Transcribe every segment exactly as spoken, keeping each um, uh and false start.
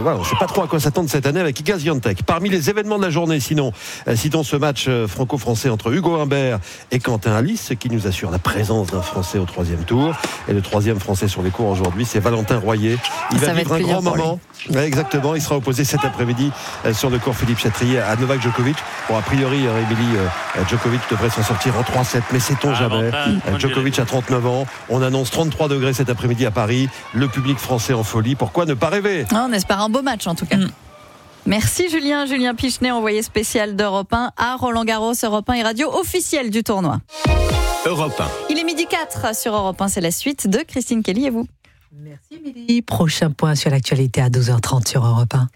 voilà, on ne sait pas trop à quoi s'attendre cette année avec Iga Swiatek. Parmi les événements de la journée, sinon, euh, citons ce match euh, franco-français entre Hugo Humbert et Quentin Alice, ce qui nous assure la présence d'un Français au troisième tour. Et le troisième Français sur les cours aujourd'hui, c'est Valentin Royer. Il va, va vivre un grand moment. Ouais, exactement, il sera opposé cet après-midi euh, sur le cours Philippe Chatrier à Novak Djokovic. Bon, a priori, euh, Émilie euh, Djokovic devrait s'en sortir en trois sept, mais sait-on ah, jamais. Bon, euh, Djokovic a trente-neuf ans. On annonce trente-trois degrés cet après-midi à Paris. Le public français en folie. Pourquoi ne pas rêver ? ah, On espère un beau match en tout cas. Mm. Merci Julien. Julien Pichenet, envoyé spécial d'Europe un à Roland-Garros. Europe un et radio officielle du tournoi. Europe un. Il est midi quatre sur Europe un. C'est la suite de Christine Kelly et vous. Merci Émilie. Prochain point sur l'actualité à douze heures trente sur Europe un.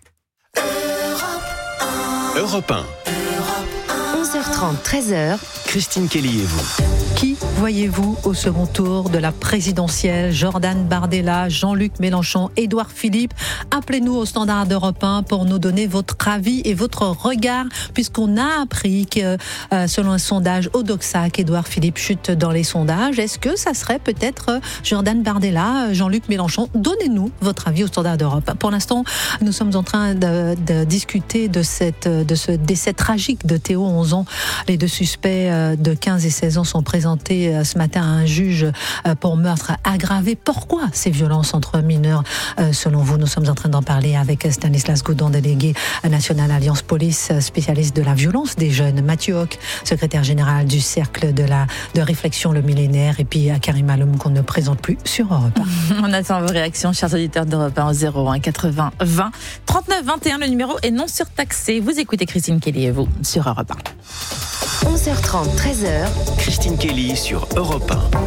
Europe un. onze heures trente, treize heures. Christine Kelly et vous. Qui voyez-vous au second tour de la présidentielle ? Jordan Bardella, Jean-Luc Mélenchon, Édouard Philippe. Appelez-nous au standard d'Europe un pour nous donner votre avis et votre regard, puisqu'on a appris que, euh, selon un sondage Odoxa, qu'Édouard Philippe chute dans les sondages. Est-ce que ça serait peut-être Jordan Bardella, Jean-Luc Mélenchon ? Donnez-nous votre avis au standard d'Europe. Pour l'instant, nous sommes en train de, de discuter de, cette, de ce décès tragique de Théo, onze ans. Les deux suspects de quinze et seize ans sont présentés ce matin à un juge pour meurtre aggravé. Pourquoi ces violences entre mineurs, selon vous ? Nous sommes en train d'en parler avec Stanislas Goudon, délégué national Alliance Police, spécialiste de la violence des jeunes. Mathieu Hoc, secrétaire général du Cercle de, la, de réflexion Le Millénaire. Et puis Karim Aloum, qu'on ne présente plus sur Europe un. On attend vos réactions, chers auditeurs d'Europe un, au zéro un quatre-vingts vingt trente-neuf vingt et un. Le numéro est non surtaxé. Vous écoutez Christine Kelly et vous sur Europe un. onze heures trente, treize heures. Christine Kelly sur Europe un.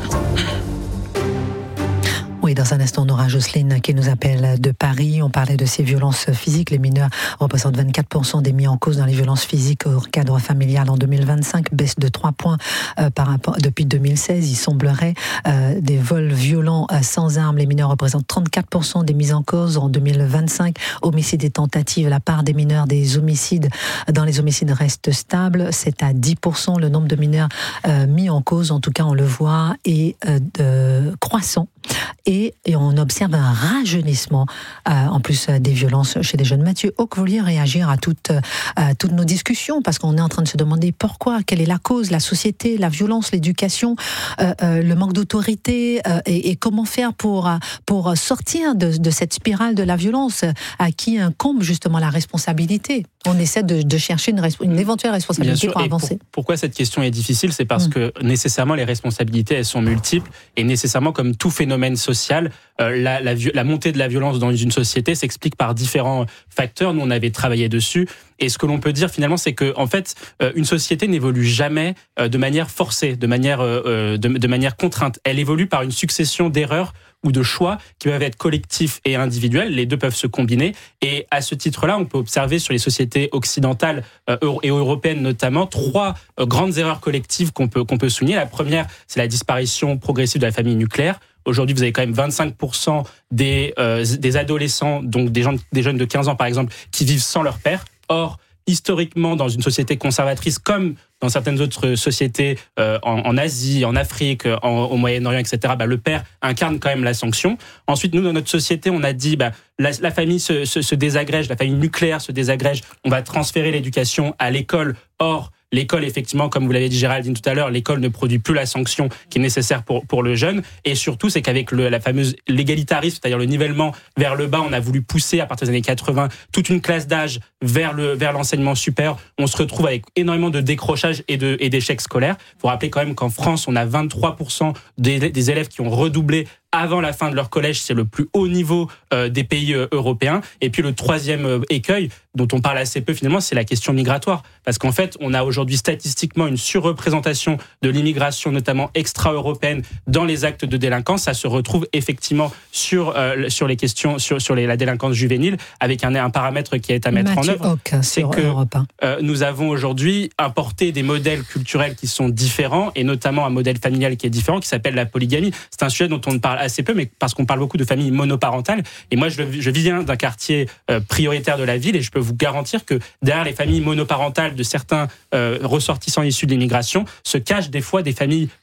Oui, dans un instant, on aura Jocelyne qui nous appelle de Paris. On parlait de ces violences physiques. Les mineurs représentent vingt-quatre pour cent des mis en cause dans les violences physiques au cadre familial en deux mille vingt-cinq, baisse de trois points euh, par rapport depuis deux mille seize. Il semblerait euh, des vols violents euh, sans armes. Les mineurs représentent trente-quatre pour cent des mises en cause en deux mille vingt-cinq. Homicides et tentatives, la part des mineurs des homicides dans les homicides reste stable. C'est à dix pour cent. Le nombre de mineurs euh, mis en cause, en tout cas on le voit, est euh, de, croissant. Et, et on observe un rajeunissement, euh, en plus euh, des violences chez les jeunes. Mathieu Hoc, vous vouliez réagir à toutes, euh, toutes nos discussions, parce qu'on est en train de se demander pourquoi, quelle est la cause, la société, la violence, l'éducation, euh, euh, le manque d'autorité, euh, et, et comment faire pour, pour sortir de, de cette spirale de la violence, à qui incombe justement la responsabilité. On essaie de, de chercher une, une éventuelle responsabilité pour avancer. Pour, pourquoi cette question est difficile ? C'est parce mmh. que nécessairement les responsabilités, elles sont multiples, et nécessairement, comme tout phénomène social, euh, la, la, la montée de la violence dans une société s'explique par différents facteurs. Nous, on avait travaillé dessus. Et ce que l'on peut dire finalement, c'est que en fait, euh, une société n'évolue jamais euh, de manière forcée, de manière, euh, de, de manière contrainte. Elle évolue par une succession d'erreurs ou de choix qui peuvent être collectifs et individuels. Les deux peuvent se combiner. Et à ce titre-là, on peut observer sur les sociétés occidentales euh, et européennes notamment trois euh, grandes erreurs collectives qu'on peut qu'on peut souligner. La première, c'est la disparition progressive de la famille nucléaire. Aujourd'hui, vous avez quand même vingt-cinq pour cent des euh, des adolescents, donc des gens, des jeunes de quinze ans par exemple, qui vivent sans leur père. Or, historiquement, dans une société conservatrice comme dans certaines autres sociétés euh, en, en Asie, en Afrique, en, au Moyen-Orient, et cetera, bah, le père incarne quand même la sanction. Ensuite, nous, dans notre société, on a dit bah, la, la famille se, se, se désagrège, la famille nucléaire se désagrège, on va transférer l'éducation à l'école. Or, l'école, effectivement, comme vous l'avez dit Géraldine tout à l'heure, l'école ne produit plus la sanction qui est nécessaire pour, pour le jeune. Et surtout, c'est qu'avec le, la fameuse l'égalitarisme, c'est-à-dire le nivellement vers le bas, on a voulu pousser à partir des années quatre-vingts toute une classe d'âge vers, le, vers l'enseignement supérieur. On se retrouve avec énormément de décrochage et, de, et d'échecs scolaires. Il faut rappeler quand même qu'en France, on a vingt-trois pour cent des, des élèves qui ont redoublé avant la fin de leur collège. C'est le plus haut niveau euh, des pays euh, européens. Et puis le troisième euh, écueil, dont on parle assez peu finalement, c'est la question migratoire. Parce qu'en fait, on a aujourd'hui statistiquement une surreprésentation de l'immigration, notamment extra-européenne, dans les actes de délinquance. Ça se retrouve effectivement sur, euh, sur les questions, sur, sur les, la délinquance juvénile, avec un, un paramètre qui est à mettre Mathieu en œuvre. Hoc, c'est que euh, nous avons aujourd'hui importé des modèles culturels qui sont différents, et notamment un modèle familial qui est différent, qui s'appelle la polygamie. C'est un sujet dont on ne parle assez peu, mais parce qu'on parle beaucoup de familles monoparentales. Et moi, je, je viens d'un quartier euh, prioritaire de la ville, et je peux vous garantir que derrière les familles monoparentales de certains euh, ressortissants issus de l'immigration se cachent des fois des familles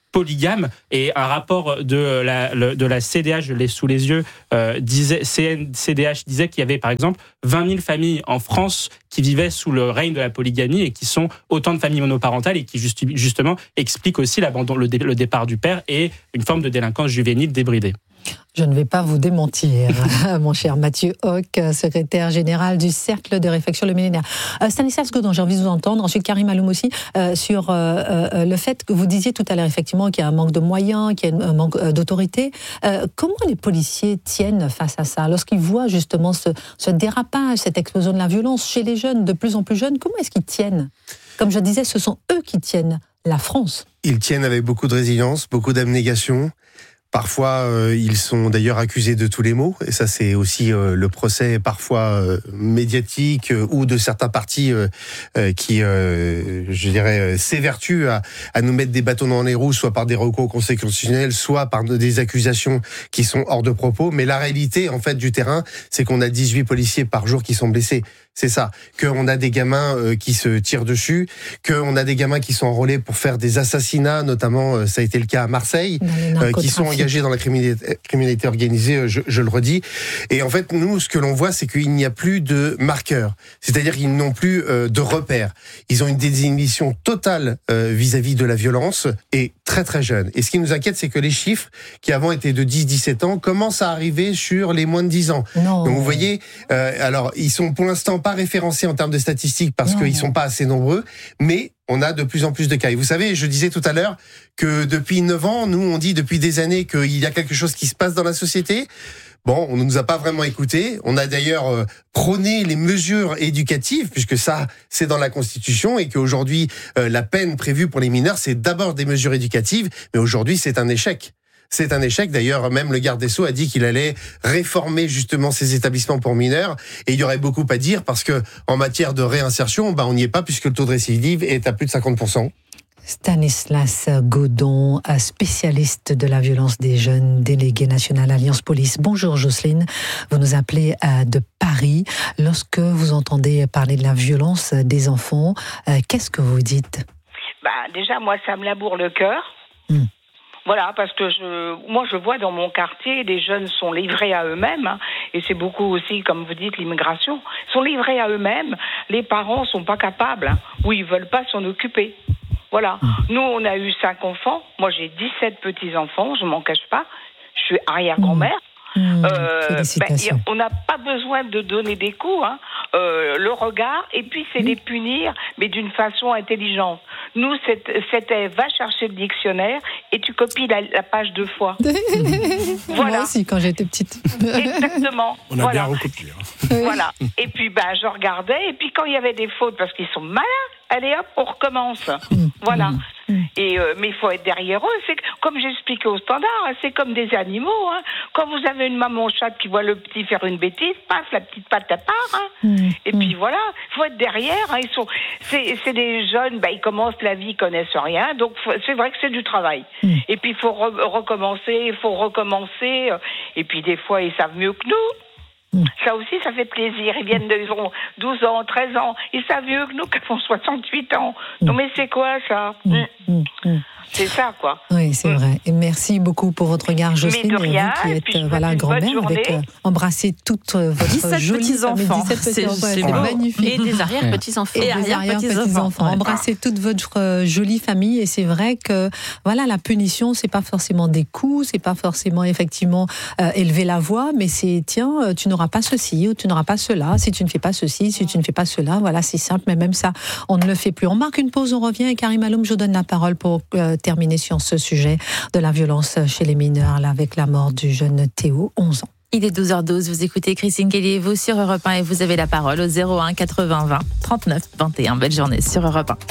polygame. Et un rapport de la, de la C D H, je l'ai sous les yeux, euh, disait, C D H disait qu'il y avait par exemple vingt mille familles en France qui vivaient sous le règne de la polygamie et qui sont autant de familles monoparentales et qui juste, justement expliquent aussi l'abandon, le, dé, le départ du père et une forme de délinquance juvénile débridée. Je ne vais pas vous démentir, mon cher Mathieu Hoc, secrétaire général du Cercle de réflexion Le Millénaire. Euh, Stanislas Godon, j'ai envie de vous entendre. Ensuite, Karim Aloum aussi, euh, sur euh, euh, le fait que vous disiez tout à l'heure, effectivement, qu'il y a un manque de moyens, qu'il y a un manque euh, d'autorité. Euh, comment les policiers tiennent face à ça? Lorsqu'ils voient justement ce, ce dérapage, cette explosion de la violence chez les jeunes, de plus en plus jeunes, comment est-ce qu'ils tiennent? Comme je disais, ce sont eux qui tiennent la France. Ils tiennent avec beaucoup de résilience, beaucoup d'abnégation. Parfois, euh, ils sont d'ailleurs accusés de tous les maux, et ça c'est aussi euh, le procès parfois euh, médiatique euh, ou de certains partis euh, euh, qui, euh, je dirais, euh, s'évertuent à, à nous mettre des bâtons dans les roues, soit par des recours au Conseil constitutionnel, soit par des accusations qui sont hors de propos. Mais la réalité, en fait, du terrain, c'est qu'on a dix-huit policiers par jour qui sont blessés. C'est ça, qu'on a des gamins euh, qui se tirent dessus, qu'on a des gamins qui sont enrôlés pour faire des assassinats, notamment euh, ça a été le cas à Marseille, euh, qui sont engagés dans la criminalité, criminalité organisée, je, je le redis. Et en fait, nous, ce que l'on voit, c'est qu'il n'y a plus de marqueurs, c'est-à-dire qu'ils n'ont plus euh, de repères. Ils ont une désinhibition totale euh, vis-à-vis de la violence et très très jeunes. Et ce qui nous inquiète, c'est que les chiffres qui avant étaient de dix à dix-sept ans commencent à arriver sur les moins de dix ans. Non. Donc vous voyez, euh, alors ils sont pour l'instant pas référencés en termes de statistiques parce non. qu'ils sont pas assez nombreux, mais on a de plus en plus de cas. Et vous savez, je disais tout à l'heure que depuis neuf ans, nous on dit depuis des années qu'il y a quelque chose qui se passe dans la société. Bon, on ne nous a pas vraiment écoutés. On a d'ailleurs euh, prôné les mesures éducatives, puisque ça, c'est dans la Constitution, et qu'aujourd'hui, euh, la peine prévue pour les mineurs, c'est d'abord des mesures éducatives, mais aujourd'hui, c'est un échec. C'est un échec. D'ailleurs, même le garde des Sceaux a dit qu'il allait réformer justement ces établissements pour mineurs. Et il y aurait beaucoup à dire parce que en matière de réinsertion, bah, on n'y est pas puisque le taux de récidive est à plus de cinquante pour cent. Stanislas Godon, spécialiste de la violence des jeunes, délégué national Alliance Police. Bonjour Jocelyne, vous nous appelez de Paris. Lorsque vous entendez parler de la violence des enfants, qu'est-ce que vous dites? Bah, déjà, moi, ça me laboure le cœur. Mmh. Voilà, parce que je, moi, je vois dans mon quartier, les jeunes sont livrés à eux-mêmes, hein, et c'est beaucoup aussi, comme vous dites, l'immigration. Ils sont livrés à eux-mêmes. Les parents sont pas capables, hein, ou ils veulent pas s'en occuper. Voilà. Nous, on a eu cinq enfants. Moi, j'ai dix-sept petits-enfants, je m'en cache pas. Je suis arrière-grand-mère. Mmh, euh, ben, on n'a pas besoin de donner des coups, hein. euh, le regard, et puis c'est mmh. les punir, mais d'une façon intelligente. Nous, c'était va chercher le dictionnaire et tu copies la, la page deux fois. Voilà. Moi aussi, quand j'étais petite. Exactement. On a voilà. bien recopié. Hein. Voilà. Et puis, ben, je regardais, et puis quand il y avait des fautes, parce qu'ils sont malins, allez hop, on recommence. Mmh. Voilà. Mmh. Et euh, mais il faut être derrière eux. C'est comme j'expliquais au standard, hein, c'est comme des animaux. Hein. Quand vous avez une maman chatte qui voit le petit faire une bêtise, paf, la petite patte à part. Hein. Mmh. Et mmh. puis voilà, il faut être derrière. Hein. Ils sont, c'est, c'est des jeunes, bah, ils commencent la vie, ils connaissent rien. Donc faut, c'est vrai que c'est du travail. Mmh. Et puis il faut re- recommencer, il faut recommencer. Et puis des fois, ils savent mieux que nous. Mmh. Ça aussi, ça fait plaisir. Ils viennent de, ils ont douze ans, treize ans. Ils savent mieux que nous qui avons soixante-huit ans. Mmh. Non, mais c'est quoi, ça? Mmh. Mmh. Mmh. C'est ça, quoi. Oui, c'est mmh. vrai. Et merci beaucoup pour votre regard, Jocelyne. Mais de rien, vous qui êtes euh, voilà, grand-mère, avec euh, embrasser toute euh, votre dix-sept jolie petits-enfants. dix-sept petits enfants. C'est, c'est magnifique. Et des arrière-petits-enfants. Et, et des arrière-petits-enfants. Ouais. Embrasser toute votre euh, jolie famille. Et c'est vrai que voilà, la punition, c'est pas forcément des coups, c'est pas forcément effectivement euh, élever la voix, mais c'est tiens, tu n'auras pas ceci ou tu n'auras pas cela. Si tu ne fais pas ceci, si tu ne fais pas cela, voilà, c'est simple. Mais même ça, on ne le fait plus. On marque une pause, on revient. Et Karim Aloum, je vous donne la parole pour euh, terminer sur ce sujet de la violence chez les mineurs, là, avec la mort du jeune Théo, onze ans. Il est douze heures douze, vous écoutez Christine Kelly et vous sur Europe un et vous avez la parole au zéro un quatre-vingts vingt trente-neuf vingt et un. Belle journée sur Europe un.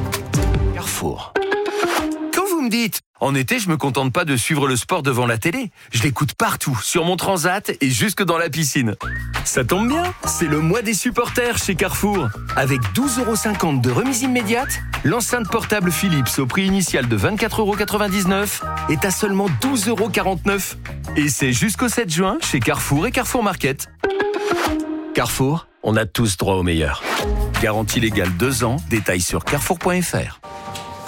Carrefour. Quand vous me dites en été, je me contente pas de suivre le sport devant la télé. Je l'écoute partout, sur mon transat et jusque dans la piscine. Ça tombe bien, c'est le mois des supporters chez Carrefour. Avec douze euros cinquante de remise immédiate, l'enceinte portable Philips au prix initial de vingt-quatre euros quatre-vingt-dix-neuf est à seulement douze euros quarante-neuf. Et c'est jusqu'au sept juin chez Carrefour et Carrefour Market. Carrefour, on a tous droit au meilleur. Garantie légale deux ans, détails sur carrefour point f r.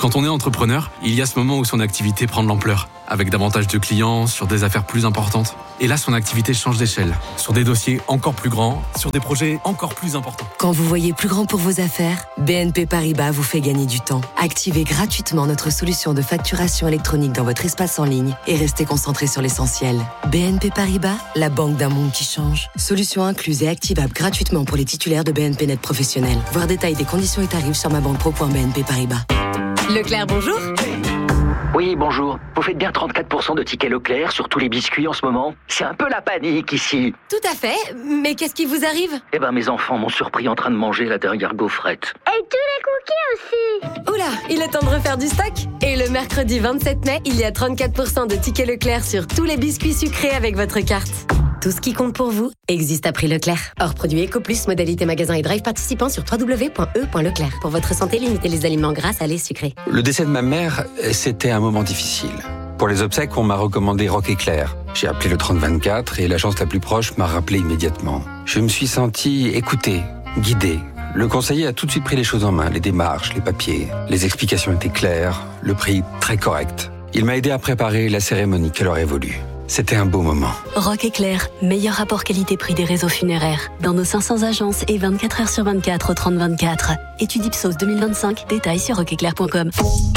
Quand on est entrepreneur, il y a ce moment où son activité prend de l'ampleur, avec davantage de clients, sur des affaires plus importantes. Et là, son activité change d'échelle, sur des dossiers encore plus grands, sur des projets encore plus importants. Quand vous voyez plus grand pour vos affaires, B N P Paribas vous fait gagner du temps. Activez gratuitement notre solution de facturation électronique dans votre espace en ligne et restez concentré sur l'essentiel. B N P Paribas, la banque d'un monde qui change. Solution incluse et activable gratuitement pour les titulaires de B N P Net professionnels. Voir détails des conditions et tarifs sur ma banque pro point b n p paribas. Leclerc, bonjour. Oui, bonjour. Vous faites bien trente-quatre pour cent de tickets Leclerc sur tous les biscuits en ce moment? C'est un peu la panique ici. Tout à fait, mais qu'est-ce qui vous arrive? Eh ben, mes enfants m'ont surpris en train de manger la dernière gaufrette. Et tous les cookies aussi. Oula, il est temps de refaire du stock. Et le mercredi vingt-sept mai, il y a trente-quatre pour cent de tickets Leclerc sur tous les biscuits sucrés avec votre carte. Tout ce qui compte pour vous existe à prix Leclerc. Hors produit EcoPlus, modalité magasin et drive participant sur w w w point e point leclerc. Pour votre santé, limitez les aliments gras, salés, sucrés. Le décès de ma mère, c'était un moment difficile. Pour les obsèques, on m'a recommandé Rock Éclair. J'ai appelé le trente vingt-quatre et l'agence la plus proche m'a rappelé immédiatement. Je me suis senti écouté, guidé. Le conseiller a tout de suite pris les choses en main, les démarches, les papiers. Les explications étaient claires, le prix très correct. Il m'a aidé à préparer la cérémonie qu'elle aurait voulu. C'était un beau moment. Rock Éclair, meilleur rapport qualité-prix des réseaux funéraires. Dans nos cinq cents agences et vingt-quatre heures sur vingt-quatre au trente vingt-quatre. Étude Ipsos deux mille vingt-cinq, détails sur rock éclair point com.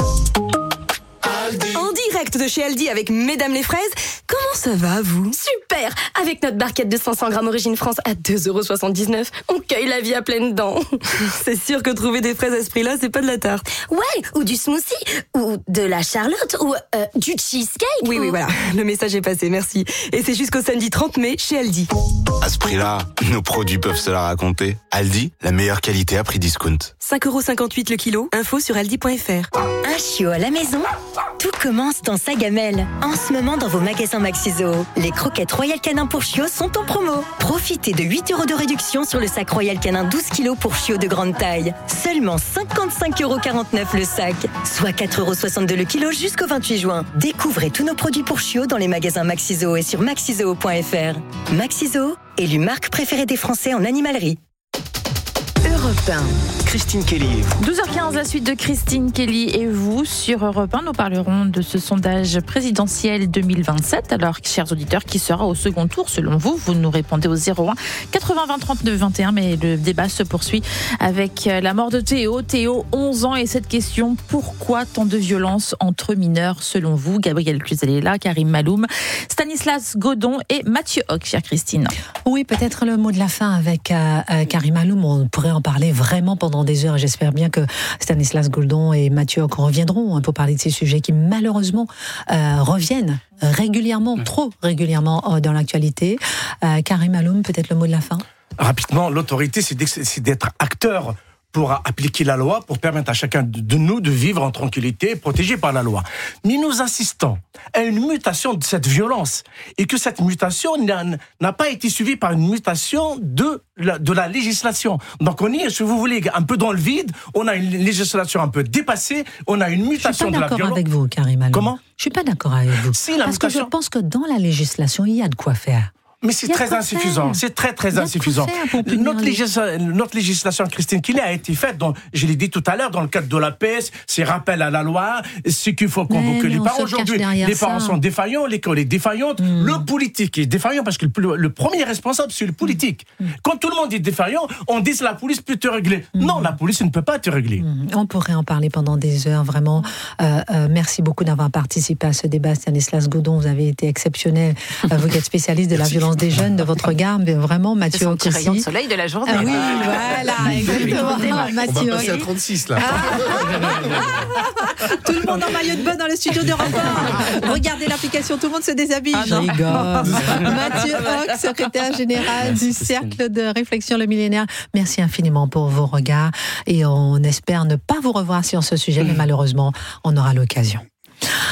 En direct de chez Aldi avec Mesdames les fraises, comment ça va vous? Super. Avec notre barquette de cinq cents grammes Origine France à deux euros soixante-dix-neuf, on cueille la vie à pleines dents. C'est sûr que trouver des fraises à ce prix-là, c'est pas de la tarte. Ouais, ou du smoothie, ou de la charlotte, ou euh, du cheesecake. Oui, ou... oui, voilà, le message est passé, merci. Et c'est jusqu'au samedi trente mai chez Aldi. À ce prix-là, nos produits peuvent se la raconter. Aldi, la meilleure qualité à prix discount. cinq euros cinquante-huit le kilo, info sur aldi point f r. Un chiot à la maison? Tout commence dans sa gamelle. En ce moment, dans vos magasins Maxiso, les croquettes Royal Canin pour chiots sont en promo. Profitez de huit euros de réduction sur le sac Royal Canin douze kilos pour chiots de grande taille. Seulement cinquante-cinq euros quarante-neuf le sac, soit quatre euros soixante-deux le kilo jusqu'au vingt-huit juin. Découvrez tous nos produits pour chiots dans les magasins Maxiso et sur maxizoo point f r. Maxiso, élue marque préférée des Français en animalerie. Europe un. Christine Kelly et vous. douze heures quinze, la suite de Christine Kelly et vous sur Europe un. Nous parlerons de ce sondage présidentiel deux mille vingt-sept. Alors, chers auditeurs, qui sera au second tour selon vous? Vous nous répondez au zéro un quatre-vingts vingt trente-neuf vingt et un. Mais le débat se poursuit avec la mort de Théo. Théo, onze ans, et cette question: pourquoi tant de violence entre mineurs selon vous? Gabriel Cluzel-Léla, Karim Maloum, Stanislas Godon et Mathieu Hoc, chère Christine. Oui, peut-être le mot de la fin avec euh, euh, Karim Maloum. On pourrait en parler vraiment pendant des heures. J'espère bien que Stanislas Godon et Mathieu Hoc reviendront pour parler de ces sujets qui malheureusement euh, reviennent régulièrement, trop régulièrement euh, dans l'actualité. Euh, Karim Maloum, peut-être le mot de la fin. Rapidement, l'autorité, c'est d'être acteur pour appliquer la loi, pour permettre à chacun de nous de vivre en tranquillité, protégé par la loi. Mais nous assistons à une mutation de cette violence, et que cette mutation n'a pas été suivie par une mutation de la, de la législation. Donc on est, si vous voulez, un peu dans le vide, on a une législation un peu dépassée, on a une mutation de la violence. Je suis pas d'accord avec vous, Karim Maloum. Comment ? Je suis pas d'accord avec vous. Si, la Parce mutation... que je pense que dans la législation, il y a de quoi faire. Mais c'est très insuffisant. C'est très, très insuffisant. Notre, légis... Notre législation, Christine Kelly, a été faite, dans, je l'ai dit tout à l'heure, dans le cadre de la P S, c'est rappel à la loi, ce qu'il faut convoquer les parents. Aujourd'hui, les parents ça. sont défaillants, l'école est défaillante, mmh. le politique est défaillant, parce que le, le premier responsable, c'est le politique. Mmh. Quand tout le monde est défaillant, on dit que la police peut te régler. Mmh. Non, la police ne peut pas te régler. Mmh. On pourrait en parler pendant des heures, vraiment. Euh, euh, merci beaucoup d'avoir participé à ce débat, Stanislas Godon. Vous avez été exceptionnel. Vous êtes spécialiste de la violence des jeunes, de votre regard, mais vraiment, Mathieu Hoc aussi. C'est son rayon de soleil de la journée. Ah oui, voilà, exactement. Mathieu On va passer à trente-six, là. Ah. Tout le monde en maillot de bain dans le studio de Europe un. Regardez l'application, tout le monde se déshabille. Ah, je rigole. Mathieu Hoc, secrétaire général du Cercle de Réflexion Le Millénaire. Merci infiniment pour vos regards, et on espère ne pas vous revoir sur ce sujet, mais malheureusement, on aura l'occasion.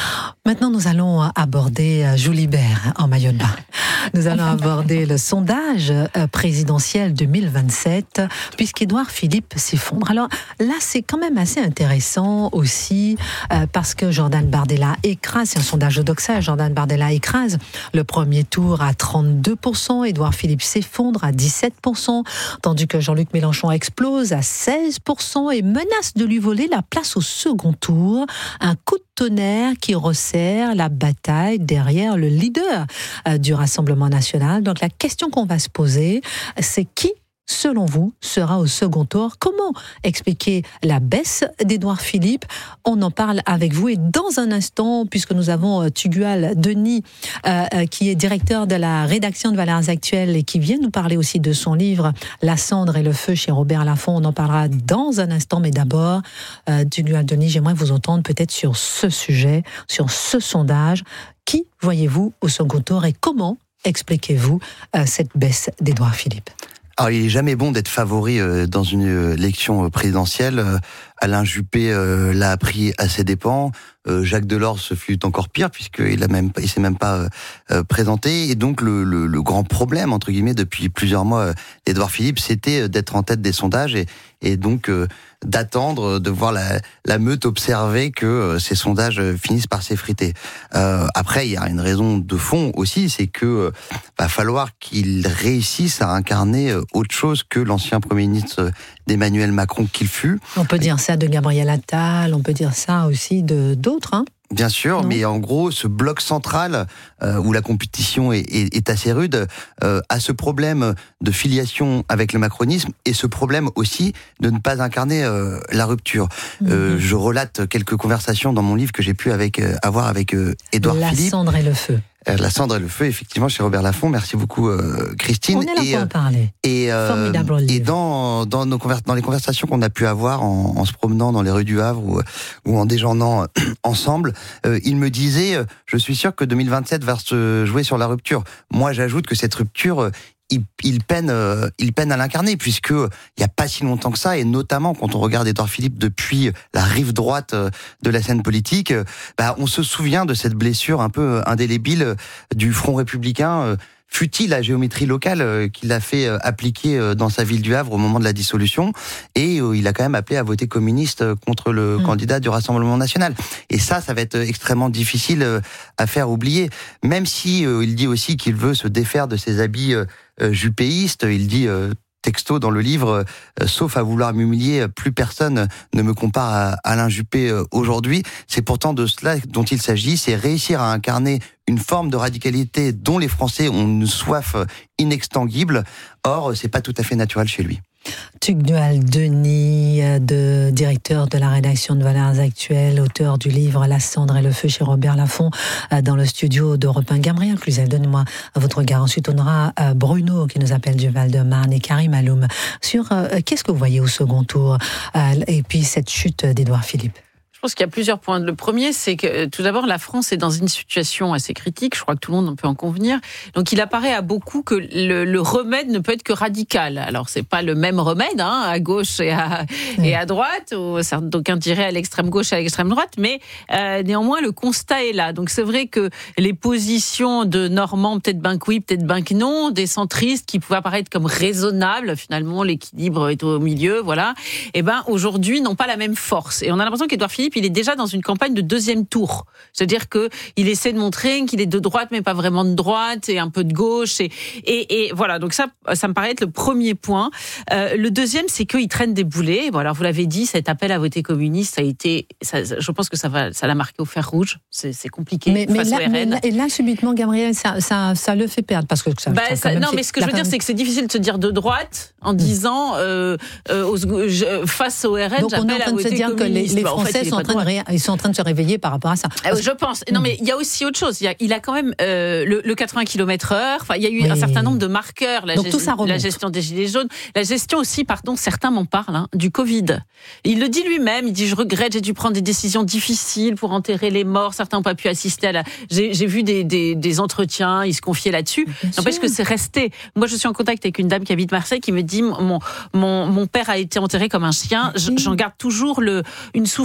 Maintenant, nous allons aborder Joulibert en maillot de bain. Nous allons aborder le sondage présidentiel deux mille vingt-sept, puisqu'Édouard Philippe s'effondre. Alors là, c'est quand même assez intéressant aussi, euh, parce que Jordan Bardella écrase, c'est un sondage de Doxa, Jordan Bardella écrase le premier tour à trente-deux pour cent, Édouard Philippe s'effondre à dix-sept pour cent, tandis que Jean-Luc Mélenchon explose à seize pour cent et menace de lui voler la place au second tour. Un coup de tonnerre qui resserre la bataille derrière le leader euh, du Rassemblement national. Donc la question qu'on va se poser, c'est qui, selon vous, sera au second tour? Comment expliquer la baisse d'Édouard Philippe? On en parle avec vous et dans un instant, puisque nous avons Tugdual Denis, euh, qui est directeur de la rédaction de Valeurs Actuelles et qui vient nous parler aussi de son livre La cendre et le feu chez Robert Laffont. On en parlera dans un instant, mais d'abord, euh, Tugdual Denis, j'aimerais vous entendre peut-être sur ce sujet, sur ce sondage. Qui voyez-vous au second tour et comment expliquez-vous euh, cette baisse d'Édouard Philippe? Alors, il est jamais bon d'être favori euh, dans une élection présidentielle. Euh, Alain Juppé euh, l'a appris à ses dépens. Euh, Jacques Delors, ce fut encore pire puisqu'il a même, il s'est même pas euh, présenté. Et donc le, le, le grand problème entre guillemets depuis plusieurs mois euh, d'Édouard Philippe, c'était d'être en tête des sondages et, et donc euh, d'attendre de voir la, la meute observer que euh, ces sondages finissent par s'effriter. Euh, après, il y a une raison de fond aussi, c'est que euh, va falloir qu'il réussisse à incarner euh, autre chose que l'ancien Premier ministre d'Emmanuel Macron qu'il fut. On peut dire ça de Gabriel Attal, on peut dire ça aussi de d'autres, hein. Bien sûr, non. Mais en gros, ce bloc central euh, où la compétition est, est, est assez rude euh, a ce problème de filiation avec le macronisme et ce problème aussi de ne pas incarner euh, la rupture. Mmh. Euh, je relate quelques conversations dans mon livre que j'ai pu avec, euh, avoir avec euh, Édouard Philippe. La cendre et le feu. La cendre et le feu, effectivement, chez Robert Laffont. Merci beaucoup, euh, Christine. On est là et, pour en parler. Et, euh, Formidable livre. Et dans, dans, nos conver- dans les conversations qu'on a pu avoir en, en se promenant dans les rues du Havre ou, ou en déjeunant ensemble, euh, il me disait, euh, je suis sûr que deux mille vingt-sept va se jouer sur la rupture. Moi, j'ajoute que cette rupture... Euh, Il, il peine, euh, il peine à l'incarner puisque il y a pas si longtemps que ça et notamment quand on regarde Édouard Philippe depuis la rive droite de la scène politique, euh, bah, on se souvient de cette blessure un peu indélébile du Front républicain. Euh, Fut-il la géométrie locale euh, qu'il a fait euh, appliquer euh, dans sa ville du Havre au moment de la dissolution, et euh, il a quand même appelé à voter communiste euh, contre le mmh. candidat du Rassemblement national. Et ça, ça va être extrêmement difficile euh, à faire oublier. Même si euh, il dit aussi qu'il veut se défaire de ses habits euh, euh, juppéistes, il dit euh, texto dans le livre, euh, sauf à vouloir m'humilier, plus personne ne me compare à Alain Juppé euh, aujourd'hui. C'est pourtant de cela dont il s'agit, c'est réussir à incarner une forme de radicalité dont les Français ont une soif inextinguible. Or, c'est pas tout à fait naturel chez lui. Tugdual Denis, de, directeur de la rédaction de Valeurs Actuelles, auteur du livre La cendre et le feu chez Robert Laffont, dans le studio d'Europe un. Gabriel Cluzel, donnez-moi votre regard. Ensuite, on aura Bruno qui nous appelle du Val-de-Marne et Karim Aloum sur euh, qu'est-ce que vous voyez au second tour euh, et puis cette chute d'Édouard Philippe. Je pense qu'il y a plusieurs points. Le premier, c'est que tout d'abord, la France est dans une situation assez critique. Je crois que tout le monde peut en convenir. Donc, il apparaît à beaucoup que le, le remède ne peut être que radical. Alors, c'est pas le même remède, hein, à gauche et à, mmh. et à droite, ou d'aucuns diraient à l'extrême gauche et à l'extrême droite. Mais euh, néanmoins, le constat est là. Donc, c'est vrai que les positions de Normand, peut-être ben que oui, peut-être ben que non, des centristes qui pouvaient apparaître comme raisonnables, finalement, l'équilibre est au milieu, voilà. Et ben, aujourd'hui, n'ont pas la même force. Et on a l'impression qu'Édouard Philippe, il est déjà dans une campagne de deuxième tour. C'est-à-dire qu'il essaie de montrer qu'il est de droite, mais pas vraiment de droite, et un peu de gauche. Et, et, et voilà, donc ça, ça me paraît être le premier point. Euh, le deuxième, c'est qu'il traîne des boulets. Bon, alors, vous l'avez dit, cet appel à voter communiste, ça a été... Ça, je pense que ça, va, ça l'a marqué au fer rouge. C'est, c'est compliqué mais, face mais là, au R N. Mais, et là, subitement, Gabriel, ça, ça, ça le fait perdre. Parce que ça, bah, ça, ça, non, fait, mais ce que je veux dire, c'est que c'est difficile de se dire de droite en disant euh, euh, aux, je, face au R N, donc j'appelle à voter communiste. Donc on est en train de se dire que les, les bah, Français en fait, sont, en train de ré, ils sont en train de se réveiller par rapport à ça. Euh, je pense. Non, mais il y a aussi autre chose. Il, y a, il a quand même euh, le, le quatre-vingts kilomètres heure. Enfin, il y a eu oui. un certain nombre de marqueurs. La, donc, gest- tout ça la gestion des gilets jaunes, la gestion aussi, pardon, certains m'en parlent, hein, du Covid. Il le dit lui-même. Il dit je regrette, j'ai dû prendre des décisions difficiles pour enterrer les morts. Certains n'ont pas pu assister à la. J'ai, j'ai vu des, des, des entretiens. Ils se confiaient là-dessus. N'empêche que c'est resté. Moi, je suis en contact avec une dame qui habite Marseille qui me dit mon mon mon père a été enterré comme un chien. J'en garde toujours le une souffrance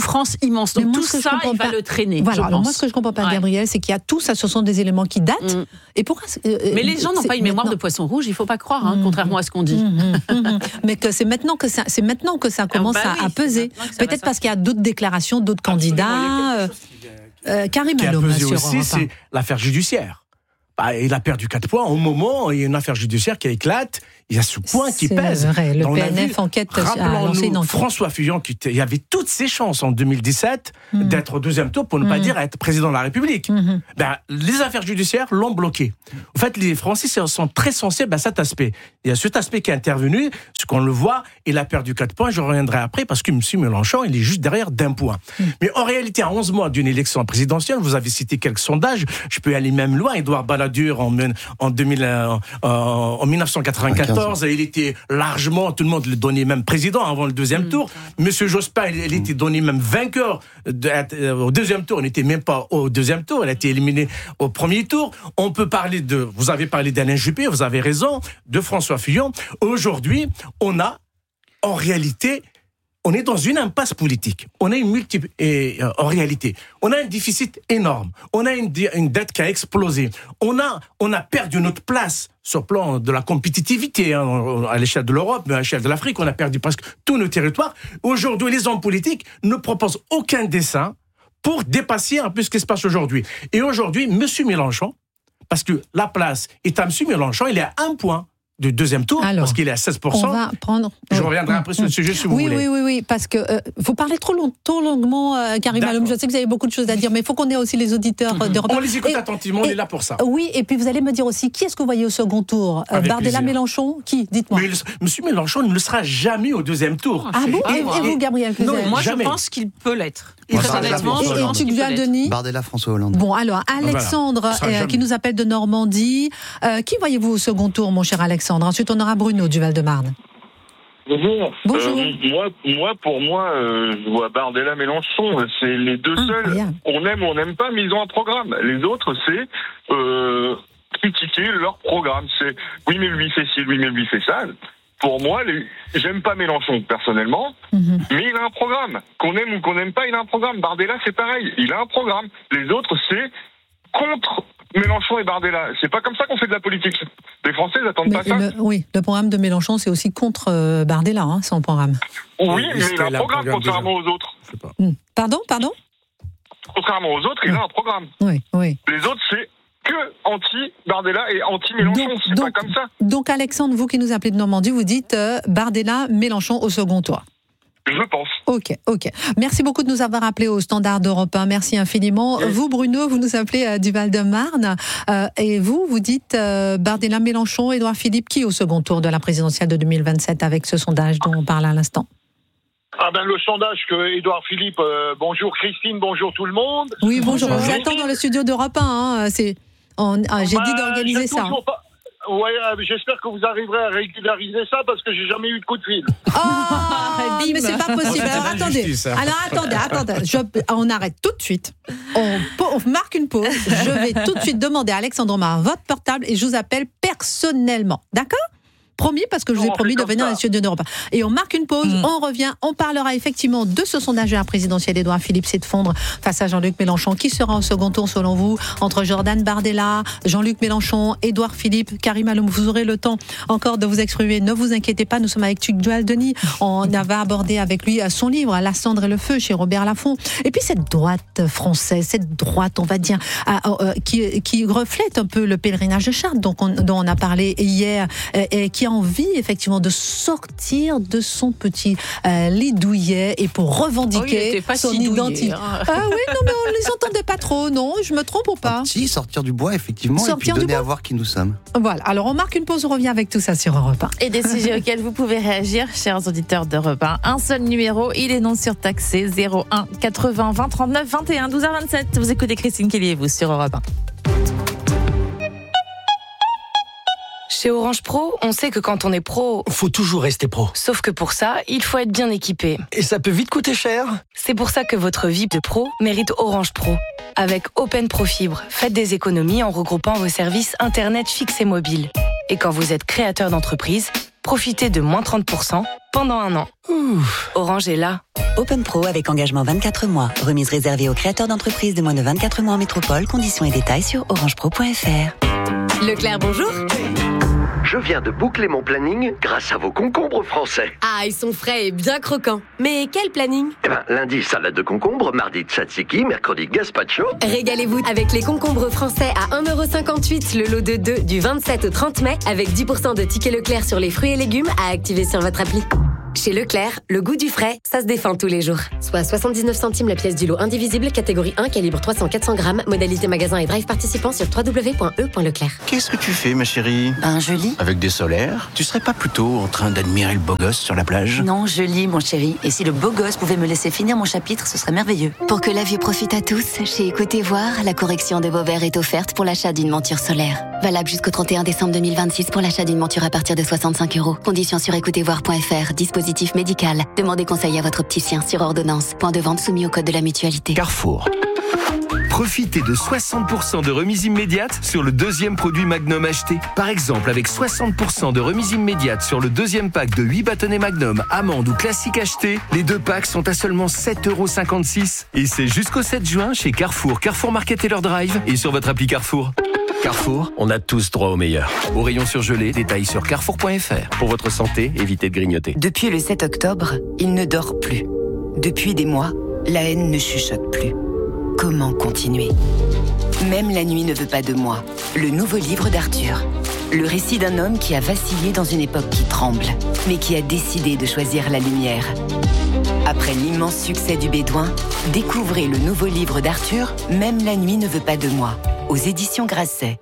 immense. Donc tout ça, il va pas, le traîner. Voilà. Je Alors pense. moi, ce que je comprends pas, ouais. Gabriel, c'est qu'il y a tout ça, ce sont des éléments qui datent. Mm. Et pourquoi euh, Mais les gens n'ont pas une mémoire maintenant... de poisson rouge. Il faut pas croire, hein, mm. contrairement à ce qu'on dit. Mm, mm, mm. Mais que c'est maintenant que ça, c'est maintenant que ça commence ah bah oui, à, à peser. Peut-être parce qu'il y a d'autres déclarations, d'autres candidats. Euh, euh, Karim Qui a Allom, pesé sur aussi, c'est l'affaire judiciaire. Bah, il a perdu quatre points au moment où il y a une affaire judiciaire qui éclate. Il y a ce point qui pèse. C'est vrai, le Donc, P N F vu, enquête a lancé une enquête. François Fillon, qui il y avait toutes ses chances en deux mille dix-sept mm. d'être au deuxième tour, pour ne mm. pas dire être président de la République. Mm-hmm. Ben, les affaires judiciaires l'ont bloqué. En fait, les Français sont très sensibles à cet aspect. Il y a cet aspect qui est intervenu, ce qu'on le voit, il a perdu quatre points, je reviendrai après, parce que M. Mélenchon, il est juste derrière d'un point. Mm. Mais en réalité, à onze mois d'une élection présidentielle, vous avez cité quelques sondages, je peux aller même loin, Édouard Balladur, en, en, deux mille, euh, en dix-neuf cent quatre-vingt-quatorze, il était largement, tout le monde le donnait même président avant le deuxième mmh. tour. Monsieur Jospin, il, il était donné même vainqueur de, euh, au deuxième tour. Il n'était même pas au deuxième tour. Il a été éliminé au premier tour. On peut parler de, vous avez parlé d'Alain Juppé, vous avez raison, de François Fillon. Aujourd'hui, on a, en réalité, on est dans une impasse politique. On a une multiple, et, euh, en réalité, on a un déficit énorme. On a une, une dette qui a explosé. On a, on a perdu notre place sur le plan de la compétitivité, hein, à l'échelle de l'Europe, mais à l'échelle de l'Afrique, on a perdu presque tous nos territoires. Aujourd'hui, les hommes politiques ne proposent aucun dessin pour dépasser un peu ce qui se passe aujourd'hui. Et aujourd'hui, M. Mélenchon, parce que la place est à M. Mélenchon, il est à un point du deuxième tour, alors, parce qu'il est à seize pour cent. On va prendre... Je reviendrai après sur le sujet si vous oui, voulez. Oui, oui, oui, parce que euh, vous parlez trop, long, trop longuement, euh, Karim Allom. Je sais que vous avez beaucoup de choses à dire, mais il faut qu'on ait aussi les auditeurs mm-hmm. d'Europe. On les écoute et, attentivement, et, on est là pour ça. Oui, et puis vous allez me dire aussi, qui est-ce que vous voyez au second tour euh, Bardella, Mélenchon? Qui? Dites-moi. Mais Monsieur Mélenchon ne le sera jamais au deuxième tour. Ah, ah bon et, et vous, Gabriel Non, moi jamais. Je pense qu'il peut l'être. Personnellement, je pense qu'il peut l'être. Bardella, François Hollande. Bon, alors, Alexandre, voilà. euh, qui nous appelle de Normandie. Euh, qui voyez-vous au second tour, mon cher Alexandre? Ensuite, on aura Bruno du Val-de-Marne. Bonjour. Bonjour. Euh, moi, moi, pour moi, euh, je vois Bardella, Mélenchon. C'est les deux ah, seuls. Rien. On aime ou on n'aime pas, mais ils ont un programme. Les autres, c'est euh, critiquer leur programme. C'est oui, mais lui fait ci, oui, mais lui fait ça. Pour moi, les... j'aime pas Mélenchon personnellement, mm-hmm. mais il a un programme. Qu'on aime ou qu'on n'aime pas, il a un programme. Bardella, c'est pareil. Il a un programme. Les autres, c'est contre Mélenchon et Bardella. C'est pas comme ça qu'on fait de la politique. Les Français n'attendent pas ça. Le, oui, le programme de Mélenchon, c'est aussi contre euh, Bardella, hein, son programme. Oui, mais il a un programme, programme contrairement aux autres. Mm. Pardon, pardon Contrairement aux autres, il a un programme. Oui, oui. Les autres, c'est que anti-Bardella et anti-Mélenchon. C'est donc, pas comme ça. Donc, Alexandre, vous qui nous appelez de Normandie, vous dites euh, Bardella, Mélenchon au second tour. Je pense. Ok, ok. Merci beaucoup de nous avoir appelés au Standard d'Europe un. Merci infiniment. Oui. Vous, Bruno, vous nous appelez euh, du Val-de-Marne. Euh, et vous, vous dites euh, Bardella, Mélenchon, Édouard Philippe, qui au second tour de la présidentielle de deux mille vingt-sept avec ce sondage dont on parle à l'instant? Ah ben le sondage que Édouard Philippe, euh, bonjour Christine, bonjour tout le monde. Oui, bonjour. bonjour. Je vous attends dans le studio d'Europe un. Hein. C'est, on, ah, j'ai bah, dit d'organiser ça. Pas... Ouais, j'espère que vous arriverez à régulariser ça parce que j'ai jamais eu de coup de fil. Oh, mais c'est pas possible. Alors attendez, justice, hein. alors attendez, attendez. Je, on arrête tout de suite. On, on marque une pause. Je vais tout de suite demander à Alexandre Omar votre portable et je vous appelle personnellement. D'accord ? Promis, parce que je vous ai promis de venir à la studio d'Europe. Et on marque une pause, mmh. on revient, on parlera effectivement de ce sondage présidentiel. Édouard Philippe, c'est de fondre face à Jean-Luc Mélenchon. Qui sera au second tour selon vous entre Jordan Bardella, Jean-Luc Mélenchon, Édouard Philippe, Karim Allom? Vous aurez le temps encore de vous exprimer. Ne vous inquiétez pas, nous sommes avec Tugdual Denis. On avait abordé avec lui son livre La cendre et le feu chez Robert Laffont. Et puis cette droite française, cette droite, on va dire, euh, qui, qui reflète un peu le pèlerinage de Chartres, dont on, dont on a parlé hier, et, et qui a envie effectivement de sortir de son petit euh, lit douillet et pour revendiquer oh, son si identité. Hein. Ah oui, non mais on les entendait pas trop, non, je me trompe ou pas? Si, sortir du bois effectivement, sortir et puis donner à voir qui nous sommes. Voilà, alors on marque une pause, on revient avec tout ça sur Europe un. Et des sujets auxquels vous pouvez réagir, chers auditeurs d'Europe un. Un seul numéro, il est non surtaxé, zéro un quatre-vingts vingt trente-neuf vingt et un, douze heures vingt-sept. Vous écoutez Christine Kelly et vous sur Europe un. Chez Orange Pro, on sait que quand on est pro... Faut toujours rester pro. Sauf que pour ça, il faut être bien équipé. Et ça peut vite coûter cher. C'est pour ça que votre vie de pro mérite Orange Pro. Avec Open Pro Fibre, faites des économies en regroupant vos services Internet fixes et mobiles. Et quand vous êtes créateur d'entreprise, profitez de moins trente pour cent pendant un an. Ouh. Orange est là Open Pro avec engagement vingt-quatre mois. Remise réservée aux créateurs d'entreprises de moins de vingt-quatre mois en métropole. Conditions et détails sur orangepro point f r. Leclerc, bonjour. Je viens de boucler mon planning grâce à vos concombres français. Ah, ils sont frais et bien croquants. Mais quel planning? Eh ben, lundi, salade de concombre, mardi, tzatziki, mercredi, gazpacho. Régalez-vous avec les concombres français à un euro cinquante-huit le lot de deux du vingt-sept au trente mai avec dix pour cent de tickets Leclerc sur les fruits et légumes à activer sur votre appli. Chez Leclerc, le goût du frais, ça se défend tous les jours. Soit soixante-dix-neuf centimes la pièce du lot indivisible, catégorie un, calibre trois cents à quatre cents grammes, modalité magasin et drive participant sur w w w point e point leclerc. Qu'est-ce que tu fais, ma chérie? Ben, je lis. Avec des solaires? Tu serais pas plutôt en train d'admirer le beau gosse sur la plage? Non, je lis, mon chéri. Et si le beau gosse pouvait me laisser finir mon chapitre, ce serait merveilleux. Pour que la vue profite à tous, chez Écoutez Voir, la correction de vos verres est offerte pour l'achat d'une monture solaire. Valable jusqu'au trente et un décembre deux mille vingt-six pour l'achat d'une monture à partir de soixante-cinq euros. Conditions sur écoutez voir point f r. Dispositif médical. Demandez conseil à votre opticien sur ordonnance. Point de vente soumis au code de la mutualité. Carrefour. Profitez de soixante pour cent de remise immédiate sur le deuxième produit Magnum acheté. Par exemple, avec soixante pour cent de remise immédiate sur le deuxième pack de huit bâtonnets Magnum, amande ou classique acheté, les deux packs sont à seulement sept euros cinquante-six. Et c'est jusqu'au sept juin chez Carrefour, Carrefour Market et leur drive et sur votre appli Carrefour. Carrefour, on a tous droit au meilleur. Au rayon surgelé, détails sur carrefour point f r. Pour votre santé, évitez de grignoter. Depuis le sept octobre, il ne dort plus. Depuis des mois, la haine ne chuchote plus. Comment continuer? Même la nuit ne veut pas de moi. Le nouveau livre d'Arthur. Le récit d'un homme qui a vacillé dans une époque qui tremble, mais qui a décidé de choisir la lumière. Après l'immense succès du Bédouin, découvrez le nouveau livre d'Arthur, Même la nuit ne veut pas de moi, aux éditions Grasset.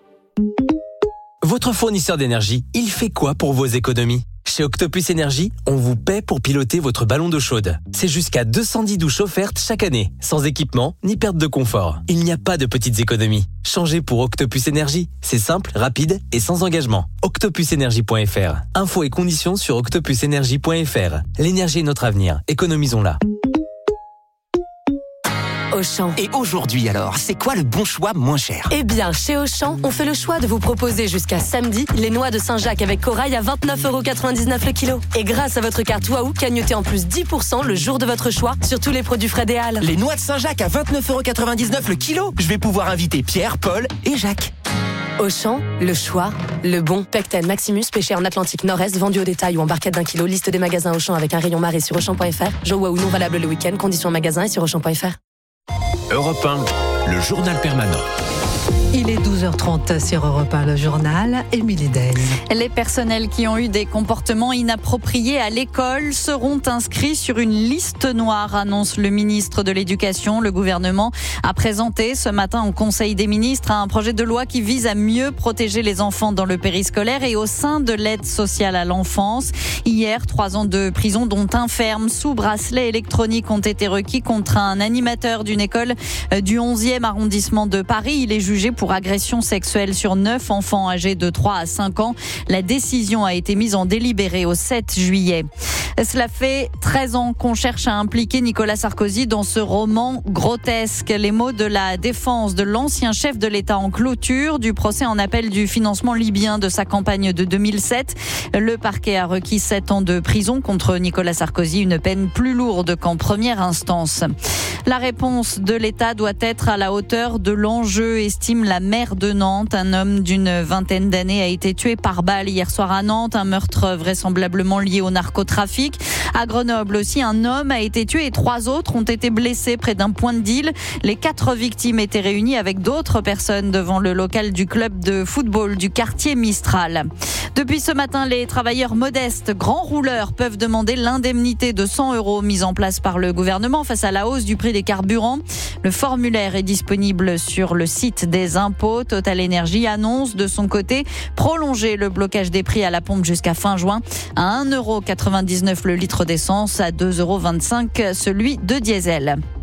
Votre fournisseur d'énergie, il fait quoi pour vos économies? Chez Octopus Énergie, on vous paie pour piloter votre ballon d'eau chaude. C'est jusqu'à deux cent dix douches offertes chaque année, sans équipement ni perte de confort. Il n'y a pas de petites économies. Changez pour Octopus Énergie. C'est simple, rapide et sans engagement. octopus énergie point f r. Infos et conditions sur octopus énergie point f r. L'énergie est notre avenir. Économisons-la. Auchan. Et aujourd'hui alors, c'est quoi le bon choix moins cher? Eh bien, chez Auchan, on fait le choix de vous proposer jusqu'à samedi les noix de Saint-Jacques avec corail à vingt-neuf euros quatre-vingt-dix-neuf le kilo. Et grâce à votre carte Waouh, cagnotez en plus dix pour cent le jour de votre choix sur tous les produits frais des Halles. Les noix de Saint-Jacques à vingt-neuf euros quatre-vingt-dix-neuf le kilo. Je vais pouvoir inviter Pierre, Paul et Jacques. Auchan, le choix, le bon. Pecten Maximus, pêché en Atlantique Nord-Est, vendu au détail ou en barquette d'un kilo. Liste des magasins Auchan avec un rayon marée sur auchan point f r. Jeux Waouh non valable le week-end. Conditions magasin et sur auchan point f r. Europe un, le journal permanent. Il est douze heures trente sur Europe un, le journal. Émilie Del. Les personnels qui ont eu des comportements inappropriés à l'école seront inscrits sur une liste noire, annonce le ministre de l'Éducation. Le gouvernement a présenté ce matin au Conseil des ministres un projet de loi qui vise à mieux protéger les enfants dans le périscolaire et au sein de l'aide sociale à l'enfance. Hier, trois ans de prison, dont un ferme sous bracelet électronique, ont été requis contre un animateur d'une école du onzième arrondissement de Paris. Il est jugé pour agression sexuelle sur neuf enfants âgés de trois à cinq ans. La décision a été mise en délibéré au sept juillet. Cela fait treize ans qu'on cherche à impliquer Nicolas Sarkozy dans ce roman grotesque. Les mots de la défense de l'ancien chef de l'État en clôture du procès en appel du financement libyen de sa campagne de deux mille sept. Le parquet a requis sept ans de prison contre Nicolas Sarkozy, une peine plus lourde qu'en première instance. La réponse de l'État doit être à la hauteur de l'enjeu, estime la maire de Nantes. Un homme d'une vingtaine d'années a été tué par balle hier soir à Nantes, un meurtre vraisemblablement lié au narcotrafic. À Grenoble aussi, un homme a été tué et trois autres ont été blessés près d'un point de deal. Les quatre victimes étaient réunies avec d'autres personnes devant le local du club de football du quartier Mistral. Depuis ce matin, les travailleurs modestes, grands rouleurs, peuvent demander l'indemnité de cent euros mise en place par le gouvernement face à la hausse du prix des carburants. Le formulaire est disponible sur le site des impôts. Total Energy annonce de son côté prolonger le blocage des prix à la pompe jusqu'à fin juin à un euro quatre-vingt-dix-neuf le litre d'essence, à deux euros vingt-cinq celui de diesel.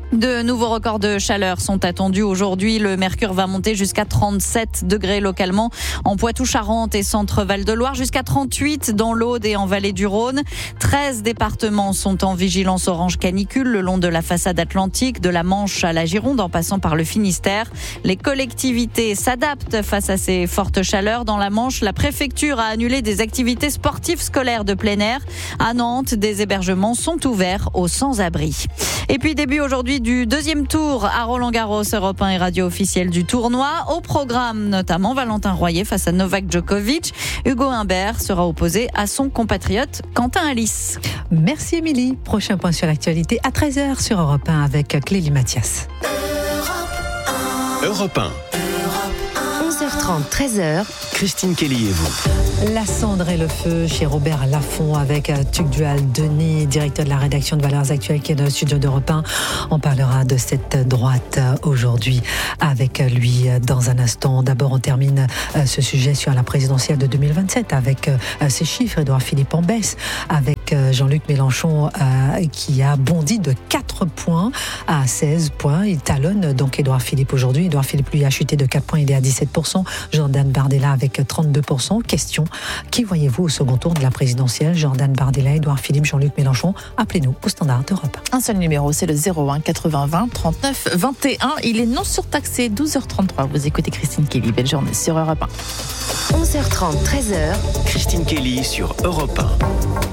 De nouveaux records de chaleur sont attendus aujourd'hui. Le mercure va monter jusqu'à trente-sept degrés localement en Poitou-Charentes et centre Val-de-Loire, jusqu'à trente-huit dans l'Aude et en vallée du Rhône. treize départements sont en vigilance orange canicule le long de la façade atlantique, de la Manche à la Gironde en passant par le Finistère. Les collectivités s'adaptent face à ces fortes chaleurs. Dans la Manche, la préfecture a annulé des activités sportives scolaires de plein air. À Nantes, des hébergements sont ouverts aux sans-abri. Et puis début aujourd'hui du deuxième tour à Roland-Garros, Europe un et radio officielle du tournoi. Au programme notamment Valentin Royer face à Novak Djokovic. Hugo Humbert sera opposé à son compatriote Quentin Halys. Merci Émilie. Prochain point sur l'actualité à treize heures sur Europe un avec Clélie Mathias. Europe un. onze heures trente, treize heures. Christine Kelly et vous. La cendre et le feu chez Robert Laffont avec Tugdual Denis, directeur de la rédaction de Valeurs Actuelles qui est dans le studio d'Europe un. On parlera de cette droite aujourd'hui avec lui dans un instant. D'abord, on termine ce sujet sur la présidentielle de deux mille vingt-sept avec ces chiffres. Édouard Philippe en baisse avec Jean-Luc Mélenchon qui a bondi de quatre points à seize points. Il talonne donc Édouard Philippe aujourd'hui. Édouard Philippe lui a chuté de quatre points, il est à dix-sept pour cent. Jordan Bardella avec trente-deux pour cent. Question, qui voyez-vous au second tour de la présidentielle? Jordan Bardella, Édouard Philippe, Jean-Luc Mélenchon. Appelez-nous au standard d'Europe. Un seul numéro, c'est le zéro un quatre-vingts vingt trente-neuf vingt et un. Il est non surtaxé, douze heures trente-trois. Vous écoutez Christine Kelly. Belle journée sur Europe un. onze heures trente, treize heures. Christine Kelly sur Europe un.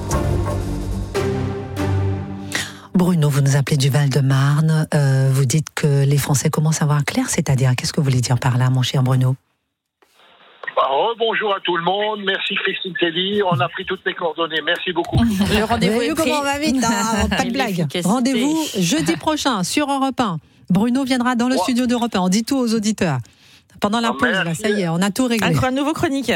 Bruno, vous nous appelez du Val-de-Marne. Euh, vous dites que les Français commencent à voir clair, c'est-à-dire, qu'est-ce que vous voulez dire par là, mon cher Bruno? Bah, rebonjour à tout le monde. Merci Christine Kelly. On a pris toutes mes coordonnées. Merci beaucoup. Le rendez-vous est pris. Comment on va vite, hein, pas de blague. Rendez-vous jeudi prochain sur Europe un. Bruno viendra dans le wow. studio d'Europe un. On dit tout aux auditeurs. Pendant la pause, là, ça y est, on a tout réglé. Un nouveau chroniqueur.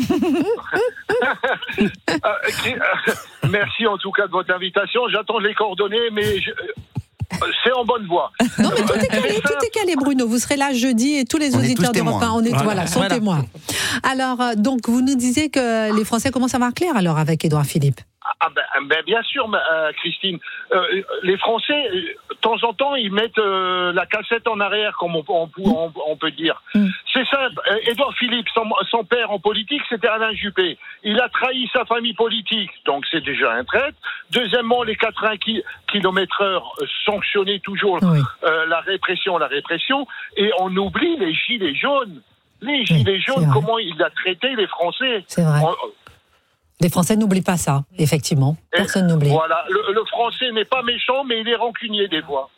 Merci en tout cas de votre invitation. J'attends les coordonnées, mais je... c'est en bonne voie. Non, mais tout est calé, tout est calé, Bruno. Vous serez là jeudi et tous les on auditeurs d'Europe un, on est, voilà, voilà sont voilà. témoins. Alors, donc, vous nous disiez que les Français commencent à voir clair alors avec Édouard Philippe. Ah ben, ben bien sûr, euh, Christine. Euh, les Français, de temps en temps, ils mettent euh, la cassette en arrière, comme on, on, on, on peut dire. Mm. C'est simple. Édouard Philippe, son, son père en politique, c'était Alain Juppé. Il a trahi sa famille politique, donc c'est déjà un traître. Deuxièmement, les quatre-vingts kilomètres heure sanctionnaient toujours oui. euh, la répression, la répression. Et on oublie les gilets jaunes. Les gilets oui, jaunes, comment il a traité les Français. C'est vrai. On, Les Français n'oublient pas ça, effectivement. Personne n'oublie. Voilà, le, le Français n'est pas méchant, mais il est rancunier des fois.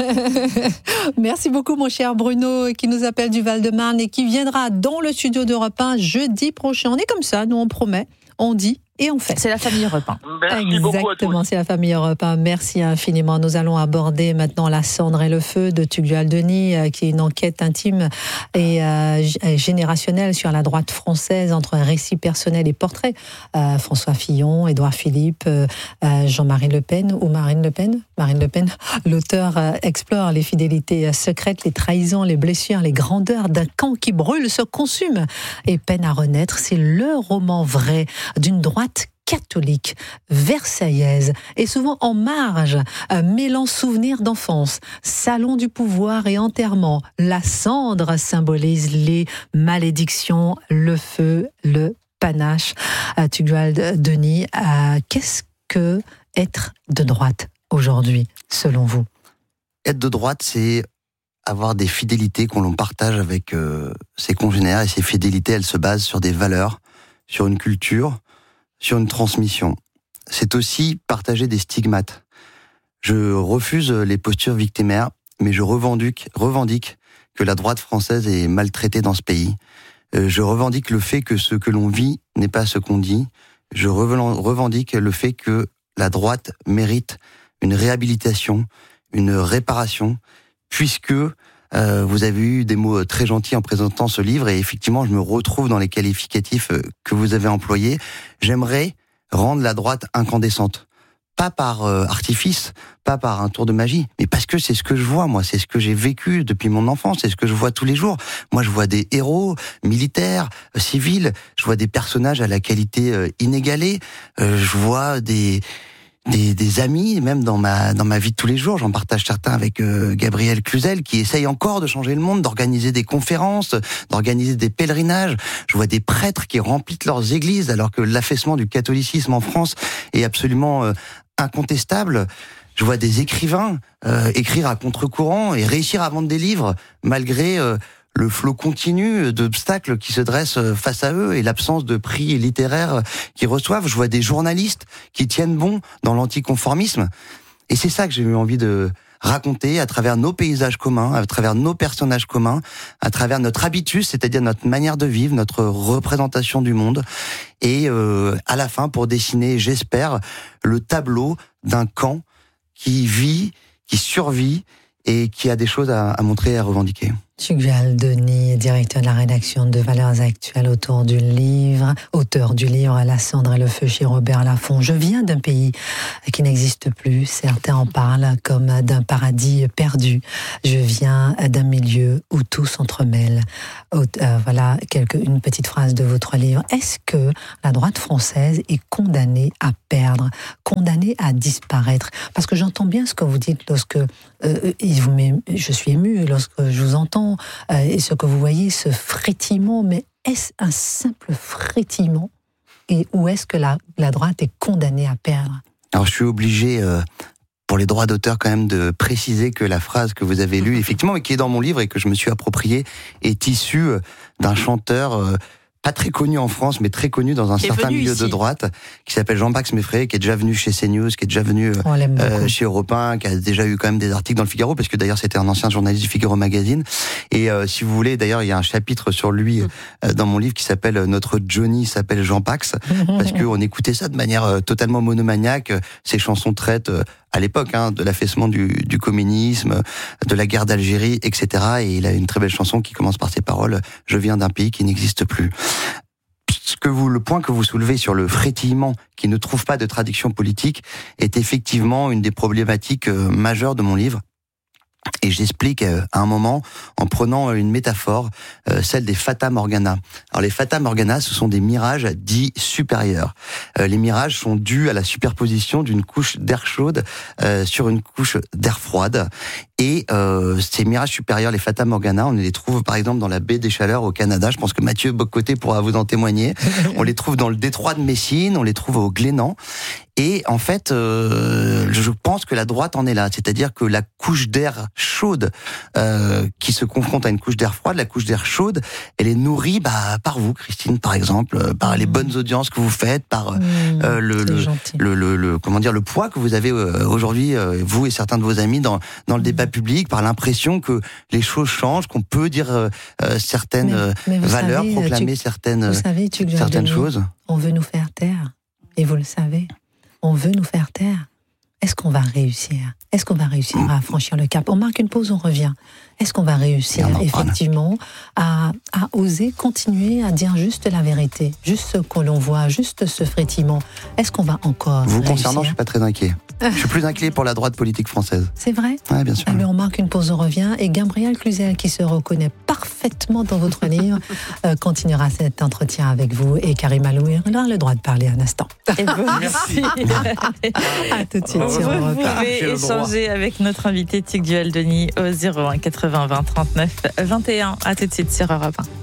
Merci beaucoup, mon cher Bruno, qui nous appelle du Val-de-Marne et qui viendra dans le studio d'Europe un jeudi prochain. On est comme ça, nous on promet, on dit et on fait. C'est la famille Europe un. Merci Exactement, c'est la famille Europe un. Merci infiniment. Nous allons aborder maintenant La cendre et le feu de Tugdual Denis, euh, qui est une enquête intime et euh, générationnelle sur la droite française entre un récit personnel et portrait. Euh, François Fillon, Édouard Philippe, euh, Jean-Marie Le Pen ou Marine Le Pen. Marine Le Pen, l'auteur euh, explore les fidélités secrètes, les trahisons, les blessures, les grandeurs d'un camp qui brûle, se consume et peine à renaître. C'est le roman vrai d'une droite catholique, versaillaise et souvent en marge, euh, mêlant souvenirs d'enfance, salon du pouvoir et enterrement. La cendre symbolise les malédictions, le feu, le panache. Euh, Tugdual Denis, euh, qu'est-ce que être de droite aujourd'hui, selon vous? Être de droite, c'est avoir des fidélités qu'on partage avec euh, ses congénères, et ces fidélités, elles se basent sur des valeurs, sur une culture, sur une transmission. C'est aussi partager des stigmates. Je refuse les postures victimaires, mais je revendique, revendique que la droite française est maltraitée dans ce pays. Je revendique le fait que ce que l'on vit n'est pas ce qu'on dit. Je revendique le fait que la droite mérite une réhabilitation, une réparation, puisque Euh, vous avez eu des mots très gentils en présentant ce livre et effectivement, je me retrouve dans les qualificatifs que vous avez employés. J'aimerais rendre la droite incandescente. Pas par euh, artifice, pas par un tour de magie, mais parce que c'est ce que je vois, moi. C'est ce que j'ai vécu depuis mon enfance, c'est ce que je vois tous les jours. Moi, je vois des héros militaires, euh, civils, je vois des personnages à la qualité euh, inégalée, euh, je vois des... des, des amis, même dans ma dans ma vie de tous les jours. J'en partage certains avec euh, Gabriel Cluzel, qui essaye encore de changer le monde, d'organiser des conférences, d'organiser des pèlerinages. Je vois des prêtres qui remplissent leurs églises, alors que l'affaissement du catholicisme en France est absolument euh, incontestable. Je vois des écrivains euh, écrire à contre-courant et réussir à vendre des livres malgré euh, le flot continu d'obstacles qui se dressent face à eux et l'absence de prix littéraires qu'ils reçoivent. Je vois des journalistes qui tiennent bon dans l'anticonformisme. Et c'est ça que j'ai eu envie de raconter à travers nos paysages communs, à travers nos personnages communs, à travers notre habitus, c'est-à-dire notre manière de vivre, notre représentation du monde. Et euh, à la fin, pour dessiner, j'espère, le tableau d'un camp qui vit, qui survit et qui a des choses à, à montrer et à revendiquer. Tugdual Denis, directeur de la rédaction de Valeurs Actuelles, auteur du livre, auteur du livre La cendre et le feu chez Robert Laffont. Je viens d'un pays qui n'existe plus. Certains en parlent comme d'un paradis perdu. Je viens d'un milieu où tout s'entremêle. Euh, voilà quelque, une petite phrase de votre livre. Est-ce que la droite française est condamnée à perdre, condamnée à disparaître? Parce que j'entends bien ce que vous dites lorsque euh, je suis émue lorsque je vous entends. Euh, et ce que vous voyez, ce frétillement, mais est-ce un simple frétillement et où est-ce que la, la droite est condamnée à perdre? Alors je suis obligé, euh, pour les droits d'auteur quand même, de préciser que la phrase que vous avez lue, effectivement, et qui est dans mon livre et que je me suis appropriée, est issue d'un chanteur euh, pas très connu en France, mais très connu dans un certain milieu ici. de droite, qui s'appelle Jean-Max Meffray, qui est déjà venu chez CNews, qui est déjà venu euh, chez Europe un, qui a déjà eu quand même des articles dans le Figaro, parce que d'ailleurs c'était un ancien journaliste du Figaro Magazine. Et euh, si vous voulez, d'ailleurs il y a un chapitre sur lui euh, dans mon livre qui s'appelle « Notre Johnny s'appelle Jean Pax », parce qu'on écoutait ça de manière euh, totalement monomaniaque. Ces chansons traitent euh, à l'époque, hein, de l'affaissement du, du communisme, de la guerre d'Algérie, et cetera. Et il a une très belle chanson qui commence par ces paroles « Je viens d'un pays qui n'existe plus ». Ce que vous, le point que vous soulevez sur le frétillement qui ne trouve pas de traduction politique est effectivement une des problématiques majeures de mon livre. Et j'explique à un moment en prenant une métaphore, euh, celle des Fata Morgana. Alors les Fata Morgana, ce sont des mirages dits supérieurs. Euh, les mirages sont dus à la superposition d'une couche d'air chaude euh, sur une couche d'air froide. Et euh, ces mirages supérieurs, les Fata Morgana, on les trouve par exemple dans la baie des Chaleurs au Canada. Je pense que Mathieu Bocoté pourra vous en témoigner. On les trouve dans le détroit de Messine, on les trouve au Glénan. Et en fait, euh, je pense que la droite en est là. C'est-à-dire que la couche d'air chaude euh, qui se confronte à une couche d'air froide, la couche d'air chaude, elle est nourrie bah, par vous, Christine, par exemple, par mmh. les bonnes audiences que vous faites, par mmh, euh, le, le, le, le, le comment dire le poids que vous avez euh, aujourd'hui, euh, vous et certains de vos amis, dans, dans le débat public, par l'impression que les choses changent, qu'on peut dire euh, certaines mais, mais valeurs, savez, proclamer tu, certaines, savez, tu certaines choses. On veut nous faire taire, et vous le savez. On veut nous faire taire. Est-ce qu'on va réussir? Est-ce qu'on va réussir à franchir le cap? On marque une pause, on revient. Est-ce qu'on va réussir effectivement à, à oser continuer à dire juste la vérité, juste ce que l'on voit, juste ce frétillement? Est-ce qu'on va encore Vous réussir? concernant, je suis pas très inquiet. Je suis plus inquiet pour la droite politique française. C'est vrai? Oui, bien sûr. Eh bien, on marque une pause, on revient. Et Gabriel Cluzel, qui se reconnaît parfaitement dans votre livre, euh, continuera cet entretien avec vous. Et Karim Alloué aura le droit de parler un instant. Et vous Merci. À tout de suite sur Vous Europe un. pouvez échanger avec notre invité Tugdual Denis au zéro un quatre-vingts vingt trente-neuf vingt et un. À tout de suite sur Europe un.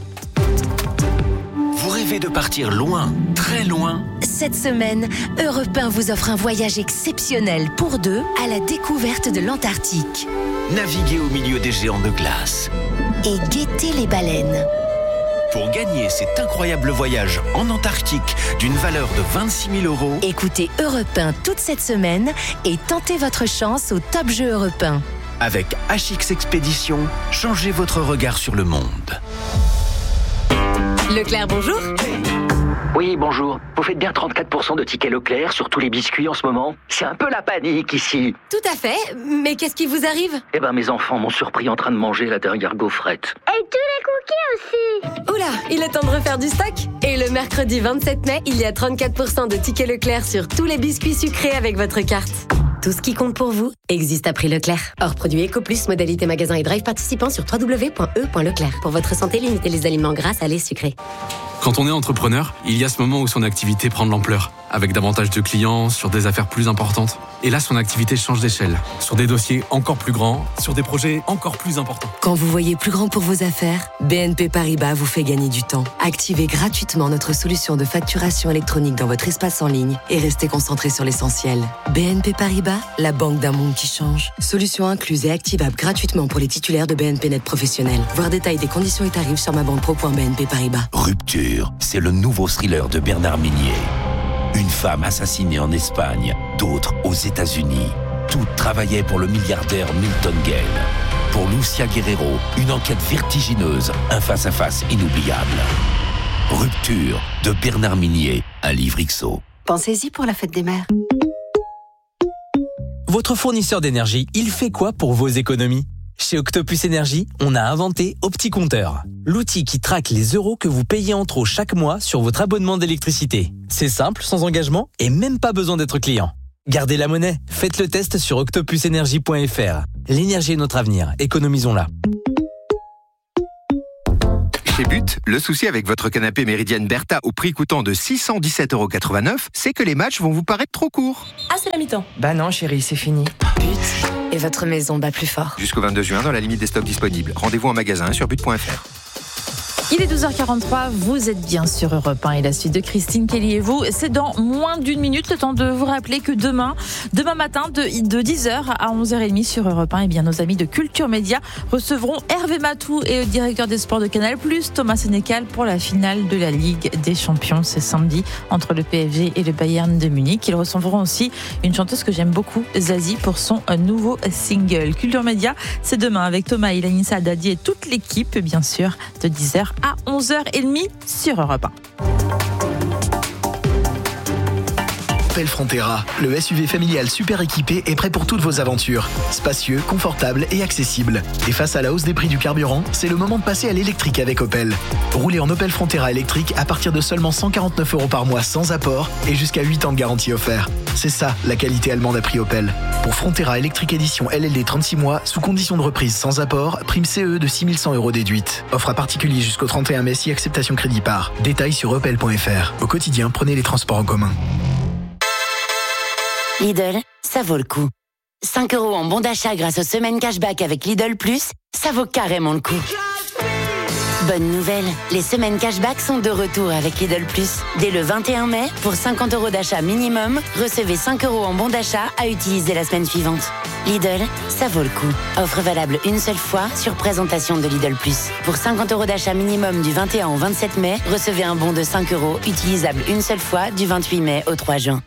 Vous rêvez de partir loin, très loin? Cette semaine, Europe un vous offre un voyage exceptionnel pour deux à la découverte de l'Antarctique. Naviguez au milieu des géants de glace. Et guettez les baleines. Pour gagner cet incroyable voyage en Antarctique d'une valeur de vingt-six mille euros, écoutez Europe un toute cette semaine et tentez votre chance au Top Jeu Europe un. Avec H X Expédition, changez votre regard sur le monde. Leclerc, bonjour. Oui, bonjour. Vous faites bien trente-quatre pour cent de tickets Leclerc sur tous les biscuits en ce moment? C'est un peu la panique ici. Tout à fait, mais qu'est-ce qui vous arrive? Eh ben, mes enfants m'ont surpris en train de manger la dernière gaufrette. Et tous les cookies aussi. Oula, il est temps de refaire du stock. Et le mercredi vingt-sept mai, il y a trente-quatre pour cent de tickets Leclerc sur tous les biscuits sucrés avec votre carte. Tout ce qui compte pour vous existe à prix Leclerc. Hors produit Eco Plus, modalité magasin et drive participant sur w w w point e point leclerc. Pour votre santé, limitez les aliments gras, salés, sucrés. Quand on est entrepreneur, il y a ce moment où son activité prend de l'ampleur, avec davantage de clients, sur des affaires plus importantes. Et là, son activité change d'échelle, sur des dossiers encore plus grands, sur des projets encore plus importants. Quand vous voyez plus grand pour vos affaires, B N P Paribas vous fait gagner du temps. Activez gratuitement notre solution de facturation électronique dans votre espace en ligne et restez concentré sur l'essentiel. B N P Paribas, la banque d'un monde qui change. Solution incluse et activable gratuitement pour les titulaires de B N P Net Professionnel. Voir détails des conditions et tarifs sur ma banque pro point b n p paribas. Rupture, c'est le nouveau thriller de Bernard Minier. Une femme assassinée en Espagne, d'autres aux États-Unis. Toutes travaillaient pour le milliardaire Milton Gale. Pour Lucia Guerrero, une enquête vertigineuse, un face-à-face inoubliable. Rupture de Bernard Minier, un livre X O. Pensez-y pour la fête des mères. Votre fournisseur d'énergie, il fait quoi pour vos économies ? Chez Octopus Énergie, on a inventé OptiCompteur, l'outil qui traque les euros que vous payez en trop chaque mois sur votre abonnement d'électricité. C'est simple, sans engagement et même pas besoin d'être client. Gardez la monnaie, faites le test sur octopus énergie point f r. L'énergie est notre avenir, économisons-la. Chez But, le souci avec votre canapé Méridienne Bertha au prix coûtant de six cent dix-sept euros quatre-vingt-neuf, c'est que les matchs vont vous paraître trop courts. Ah, c'est la mi-temps. Bah non, chérie, c'est fini. But, et votre maison bat plus fort. Jusqu'au vingt-deux juin, dans la limite des stocks disponibles. Rendez-vous en magasin sur but point f r. Il est douze heures quarante-trois, vous êtes bien sur Europe un et la suite de Christine Kelly et vous. C'est dans moins d'une minute, le temps de vous rappeler que demain, demain matin, de, de dix heures à onze heures trente sur Europe un, eh bien, nos amis de Culture Média recevront Hervé Matou et le directeur des sports de Canal+, Thomas Sénécal, pour la finale de la Ligue des Champions. C'est samedi entre le P S G et le Bayern de Munich. Ils recevront aussi une chanteuse que j'aime beaucoup, Zazie, pour son nouveau single. Culture Média, c'est demain avec Thomas, Ilanissa, Dadi et toute l'équipe, bien sûr, de dix heures à onze heures trente sur Europe un. Opel Frontera, le S U V familial super équipé est prêt pour toutes vos aventures. Spacieux, confortable et accessible. Et face à la hausse des prix du carburant, c'est le moment de passer à l'électrique avec Opel. Roulez en Opel Frontera électrique à partir de seulement cent quarante-neuf euros par mois sans apport et jusqu'à huit ans de garantie offert. C'est ça, la qualité allemande à prix Opel. Pour Frontera électrique édition L L D trente-six mois, sous condition de reprise sans apport, prime C E de six mille cent euros déduite. Offre à particulier jusqu'au trente et un mai si acceptation crédit par. Détails sur opel point f r. Au quotidien, prenez les transports en commun. Lidl, ça vaut le coup. cinq euros en bon d'achat grâce aux semaines cashback avec Lidl Plus, ça vaut carrément le coup. Bonne nouvelle, les semaines cashback sont de retour avec Lidl Plus. Dès le vingt et un mai, pour cinquante euros d'achat minimum, recevez cinq euros en bon d'achat à utiliser la semaine suivante. Lidl, ça vaut le coup. Offre valable une seule fois sur présentation de Lidl Plus. Pour cinquante euros d'achat minimum du vingt et un au vingt-sept mai, recevez un bon de cinq euros utilisable une seule fois du vingt-huit mai au trois juin.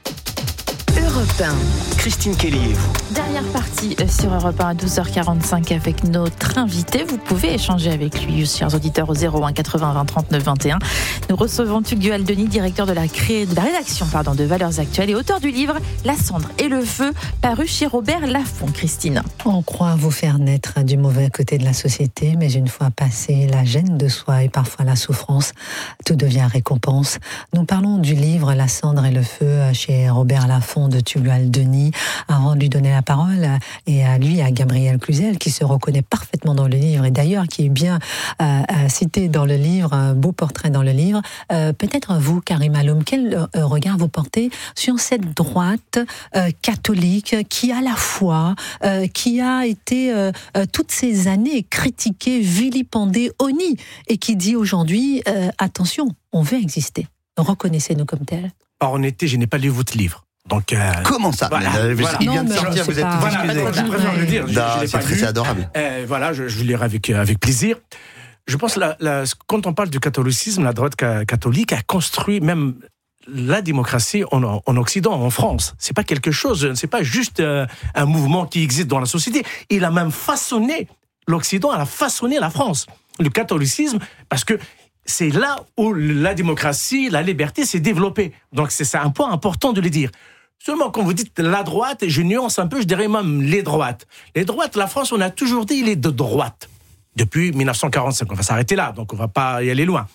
Europe un. Christine Kelly et vous. Dernière partie sur Europe un à douze heures quarante-cinq avec notre invité. Vous pouvez échanger avec lui, chers auditeurs, au zéro un quatre-vingts vingt trente-neuf vingt et un. Nous recevons Tugdual Denis, directeur de la, cré... de la rédaction pardon, de Valeurs Actuelles et auteur du livre La cendre et le feu, paru chez Robert Laffont. Christine. On croit vous faire naître du mauvais côté de la société, mais une fois passé la gêne de soi et parfois la souffrance, tout devient récompense. Nous parlons du livre La cendre et le feu chez Robert Laffont de Tugdual Denis. Avant de lui donner la parole, et à lui, à Gabriel Cluzel, qui se reconnaît parfaitement dans le livre, et d'ailleurs qui est bien euh, cité dans le livre, un beau portrait dans le livre. Euh, peut-être vous, Karim Aloum, quel euh, regard vous portez sur cette droite euh, catholique qui, à la fois, euh, qui a été euh, euh, toutes ces années critiquée, vilipendée, honnie, et qui dit aujourd'hui, euh, attention, on veut exister. Reconnaissez-nous comme tels. Par honnêteté, je n'ai pas lu votre livre. Donc, euh, comment ça voilà, euh, voilà. Il vient de sortir, vous êtes pas... excusé. Voilà, je préfère le dire. C'est adorable. Euh, voilà, je, je le lirai avec, avec plaisir. Je pense que quand on parle du catholicisme, la droite catholique a construit même la démocratie en, en Occident, en France. C'est pas quelque chose, c'est pas juste euh, un mouvement qui existe dans la société. Il a même façonné l'Occident, il a façonné la France. Le catholicisme, parce que c'est là où la démocratie, la liberté s'est développée. Donc c'est un point important de le dire. Seulement, quand vous dites la droite, je nuance un peu, je dirais même les droites. Les droites, la France, on a toujours dit, il est de droite. Depuis dix-neuf cent quarante-cinq, on va s'arrêter là, donc on ne va pas y aller loin.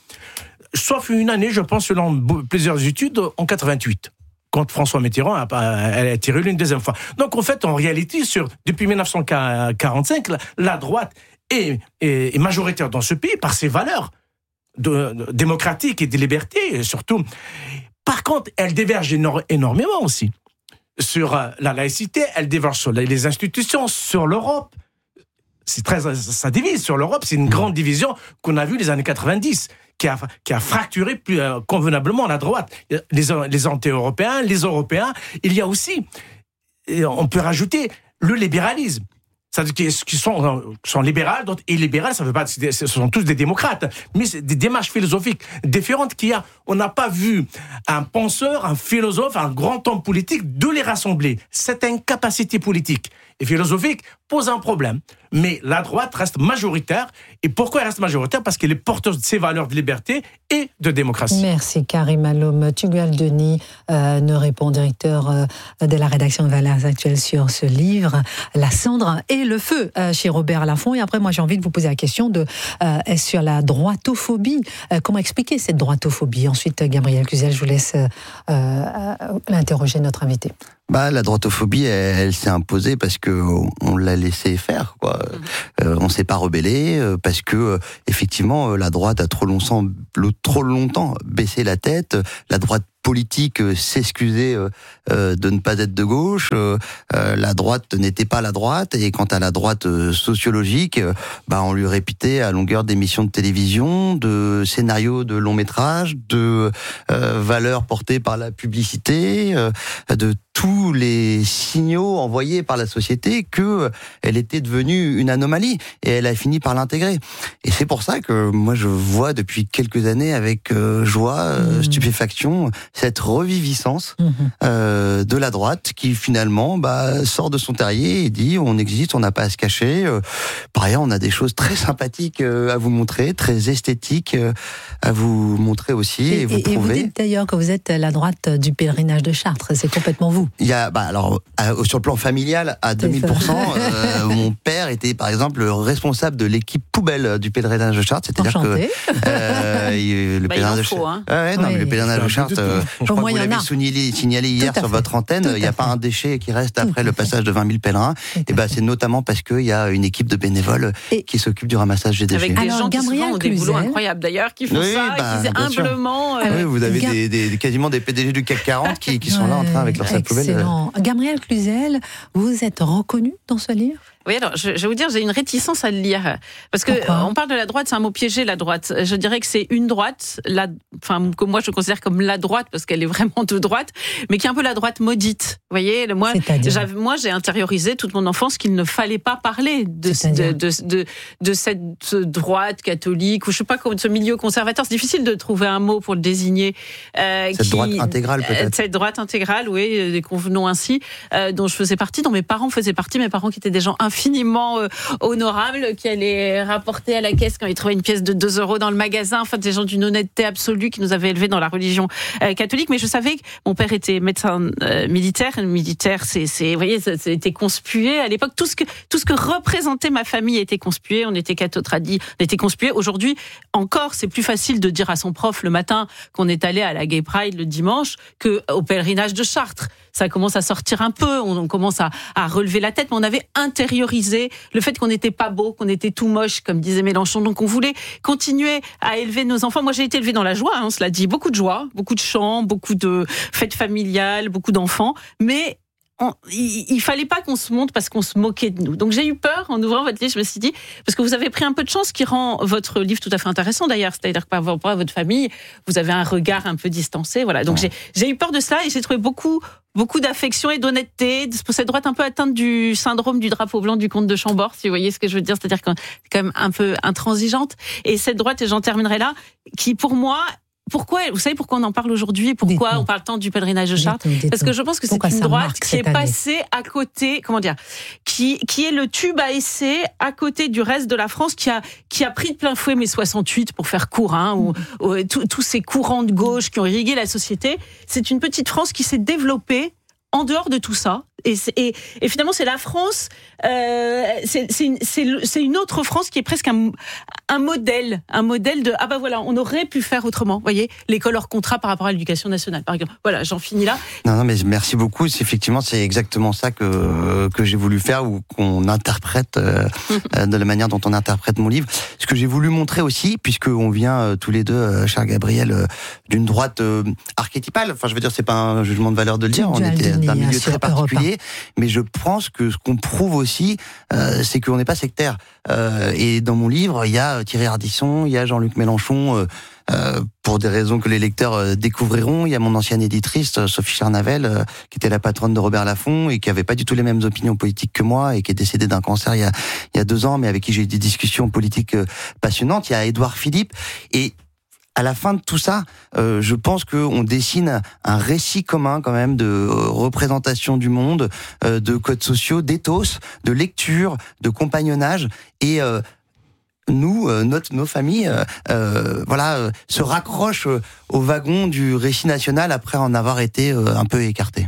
Sauf une année, je pense, selon plusieurs études, en quatre-vingt-huit, quand François Mitterrand a, a été réélu une deuxième fois. Donc, en fait, en réalité, sur, depuis dix-neuf cent quarante-cinq, la, la droite est, est, est majoritaire dans ce pays par ses valeurs. de, de, démocratique et de liberté, surtout. Par contre, elle diverge éno- énormément aussi. Sur euh, la laïcité, elle diverge sur les institutions, sur l'Europe. C'est très, ça divise sur l'Europe, c'est une grande division qu'on a vue les années quatre-vingt-dix, qui a, qui a fracturé plus euh, convenablement la droite. Les, les anti-européens, les Européens, il y a aussi, on peut rajouter, le libéralisme. C'est-à-dire qu'ils sont, sont libérales, d'autres illibérales, ça veut pas, ce sont tous des démocrates, mais c'est des démarches philosophiques différentes qu'il y a. On n'a pas vu un penseur, un philosophe, un grand homme politique de les rassembler. Cette incapacité politique et philosophique pose un problème. Mais la droite reste majoritaire. Et pourquoi elle reste majoritaire ? Parce qu'elle est porteuse de ces valeurs de liberté et de démocratie. Merci Karim Alom. Tugdual Denis euh, nous répond, directeur euh, de la rédaction de Valeurs Actuelles sur ce livre, La cendre et le feu, euh, chez Robert Laffont. Et après, moi, j'ai envie de vous poser la question de, euh, sur la droitophobie. Euh, comment expliquer cette droitophobie ? Ensuite, Gabriel Cluzel, je vous laisse euh, euh, l'interroger, notre invité. Bah, la droitophobie, elle, elle s'est imposée parce que on l'a laissé faire, quoi. Euh, on s'est pas rebellé euh, parce que euh, effectivement, la droite a trop longtemps, trop longtemps baissé la tête. La droite politique euh, s'excusait euh, euh, de ne pas être de gauche. Euh, euh, la droite n'était pas la droite. Et quant à la droite euh, sociologique, euh, bah, on lui répétait à longueur d'émissions de télévision, de scénarios de long métrage, de euh, valeurs portées par la publicité, euh, de tous les signaux envoyés par la société que elle était devenue une anomalie, et elle a fini par l'intégrer. Et c'est pour ça que moi je vois depuis quelques années avec euh, joie, euh, mmh. stupéfaction, cette reviviscence mmh. euh, de la droite qui finalement bah, sort de son terrier et dit on existe, on n'a pas à se cacher. Euh, par ailleurs, on a des choses très sympathiques euh, à vous montrer, très esthétiques euh, à vous montrer aussi et, et vous et, prouver. Et vous dites d'ailleurs que vous êtes la droite du pèlerinage de Chartres, c'est complètement vous. Il y a, bah alors, à, sur le plan familial, à deux mille pour cent, euh, mon père était par exemple le responsable de l'équipe poubelle du pèlerinage de Chartres, c'est-à-dire Enchanté. que euh, il, le bah, pèlerinage il de faut, hein. ah ouais, non, oui. mais le pèlerinage de Chartres, euh, je crois que vous l'avez signalé, signalé hier sur fait. votre antenne, il n'y a pas un déchet qui reste après le passage de vingt mille pèlerins. Et bah, c'est notamment parce qu'il y a une équipe de bénévoles et qui s'occupe du ramassage des déchets. Avec des Alors, gens qui Gabriel souvent ont des boulots incroyables d'ailleurs, qui font oui, ça, bah, et qui humblement. Euh... Oui, vous avez Gab... des, des, quasiment des P D G du C A C quarante qui, qui sont là en train avec leur sac poubelle. Excellent. Gabriel Cluzel, vous êtes reconnu dans ce livre ? Oui, alors je, je vais vous dire, j'ai une réticence à le lire parce que Pourquoi ? on parle de la droite, c'est un mot piégé, la droite. Je dirais que c'est une droite, la, enfin que moi je considère comme la droite parce qu'elle est vraiment de droite, mais qui est un peu la droite maudite. Vous voyez, moi, j'avais, moi j'ai intériorisé toute mon enfance qu'il ne fallait pas parler de de, de, de de cette droite catholique ou je sais pas comment, de ce milieu conservateur. C'est difficile de trouver un mot pour le désigner. Euh, cette qui, droite intégrale peut-être. Cette droite intégrale, oui, convenons ainsi, euh, dont je faisais partie, dont mes parents faisaient partie, mes parents qui étaient des gens infiniment euh, honorables, qui allaient rapporter à la caisse quand ils trouvaient une pièce de deux euros dans le magasin, enfin des gens d'une honnêteté absolue qui nous avaient élevés dans la religion euh, catholique. Mais je savais que mon père était médecin euh, militaire. Le militaire, c'est, c'est, vous voyez, ça, ça a été conspué à l'époque. Tout ce que tout ce que représentait ma famille était conspué. On était catho-tradis, on était conspué. Aujourd'hui, encore, c'est plus facile de dire à son prof le matin qu'on est allé à la Gay Pride le dimanche que au pèlerinage de Chartres. Ça commence à sortir un peu, on commence à, à relever la tête, mais on avait intériorisé le fait qu'on n'était pas beau, qu'on était tout moche, comme disait Mélenchon. Donc on voulait continuer à élever nos enfants. Moi j'ai été élevée dans la joie, hein, cela dit, beaucoup de joie, beaucoup de chants, beaucoup de fêtes familiales, beaucoup d'enfants, mais On, il, il fallait pas qu'on se montre parce qu'on se moquait de nous. Donc j'ai eu peur en ouvrant votre livre, je me suis dit, parce que vous avez pris un peu de chance qui rend votre livre tout à fait intéressant d'ailleurs, c'est-à-dire que par rapport à votre famille, vous avez un regard un peu distancé, voilà. Donc ouais. j'ai, j'ai eu peur de ça et j'ai trouvé beaucoup, beaucoup d'affection et d'honnêteté, pour cette droite un peu atteinte du syndrome du drapeau blanc du comte de Chambord, si vous voyez ce que je veux dire, c'est-à-dire quand quand même un peu intransigeante. Et cette droite, et j'en terminerai là, qui pour moi Pourquoi, vous savez pourquoi on en parle aujourd'hui? Pourquoi dites-nous. On parle tant du pèlerinage de Chartres? Dites-nous. Parce que je pense que pourquoi c'est une droite qui est passée à côté, comment dire, qui, qui est le tube à essai à côté du reste de la France, qui a, qui a pris de plein fouet mai soixante-huit pour faire court, hein, ou, ou tous ces courants de gauche qui ont irrigué la société. C'est une petite France qui s'est développée en dehors de tout ça, Et, et, et finalement, c'est la France, euh, c'est, c'est, une, c'est, c'est une autre France qui est presque un, un modèle, un modèle de ah bah voilà, on aurait pu faire autrement. Vous voyez, l'école hors contrat par rapport à l'éducation nationale, par exemple. Voilà, j'en finis là. Non, non, mais merci beaucoup. C'est, effectivement, c'est exactement ça que que j'ai voulu faire, ou qu'on interprète euh, de la manière dont on interprète mon livre. Ce que j'ai voulu montrer aussi, puisque on vient euh, tous les deux, euh, cher Gabriel, euh, d'une droite euh, archétypale. Enfin, je veux dire, c'est pas un jugement de valeur de le dire. On était d'un milieu très particulier, mais je pense que ce qu'on prouve aussi, euh, c'est qu'on n'est pas sectaire. Euh, et dans mon livre, il y a Thierry Ardisson, il y a Jean-Luc Mélenchon. Euh, Euh, pour des raisons que les lecteurs euh, découvriront. Il y a mon ancienne éditrice, euh, Sophie Charnavel, euh, qui était la patronne de Robert Laffont et qui avait pas du tout les mêmes opinions politiques que moi et qui est décédée d'un cancer il y a, il y a deux ans, mais avec qui j'ai eu des discussions politiques euh, passionnantes. Il y a Édouard Philippe. Et à la fin de tout ça, euh, je pense qu'on dessine un récit commun quand même de euh, représentation du monde, euh, de codes sociaux, d'éthos, de lecture, de compagnonnage et... Euh, nous, euh, notre, nos familles, euh, euh, voilà, euh, se raccrochent euh, au wagon du récit national après en avoir été euh, un peu écartés.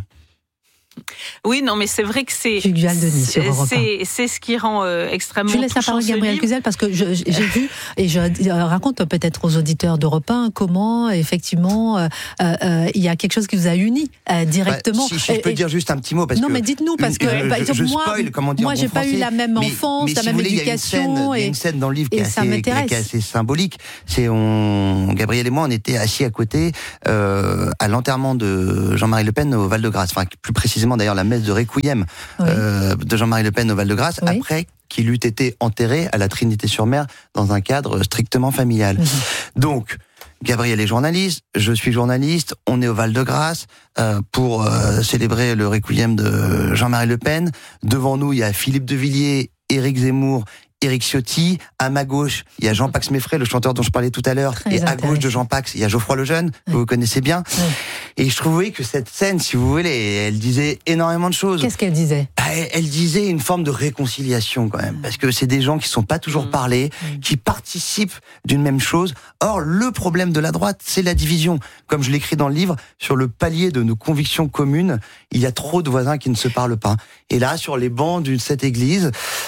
Oui, non, mais c'est vrai que c'est Denis, c'est, c'est, c'est ce qui rend euh, extrêmement touchant. Je laisse la parole à Gabriel Cluzel parce que je, j'ai vu et je raconte peut-être aux auditeurs d'Europe un comment effectivement euh, euh, il y a quelque chose qui vous a unis euh, directement. Bah, si, si je peux et, dire juste un petit mot parce non, que mais dites-nous parce que je, bah, je, je moi, spoil, comme on dit moi en j'ai bon pas français, eu la même enfance, mais, mais la si même voulez, éducation. Il y a une scène dans le livre qui est, ça assez, qui est assez symbolique. C'est on, Gabriel et moi, on était assis à côté euh, à l'enterrement de Jean-Marie Le Pen au Val-de-Grâce. Enfin, plus précisément d'ailleurs la messe de Requiem. Oui. Euh, de Jean-Marie Le Pen au Val-de-Grâce, oui. Après qu'il eût été enterré à la Trinité-sur-Mer dans un cadre strictement familial. Mmh. Donc, Gabriel est journaliste, je suis journaliste, on est au Val-de-Grâce euh, pour euh, célébrer le Requiem de Jean-Marie Le Pen. Devant nous, il y a Philippe de Villiers, Éric Zemmour, Éric Ciotti. À ma gauche, il y a Jean Pax Meffray, le chanteur dont je parlais tout à l'heure. Très et à gauche de Jean Pax, il y a Geoffroy Lejeune, oui. que vous connaissez bien. Oui. Et je trouvais que cette scène, si vous voulez, elle disait énormément de choses. Qu'est-ce qu'elle disait ? elle, elle disait une forme de réconciliation quand même. Parce que c'est des gens qui ne sont pas toujours mmh. parlés, mmh. qui participent d'une même chose. Or, le problème de la droite, c'est la division. Comme je l'écris dans le livre, sur le palier de nos convictions communes, il y a trop de voisins qui ne se parlent pas. Et là, sur les bancs de cette église,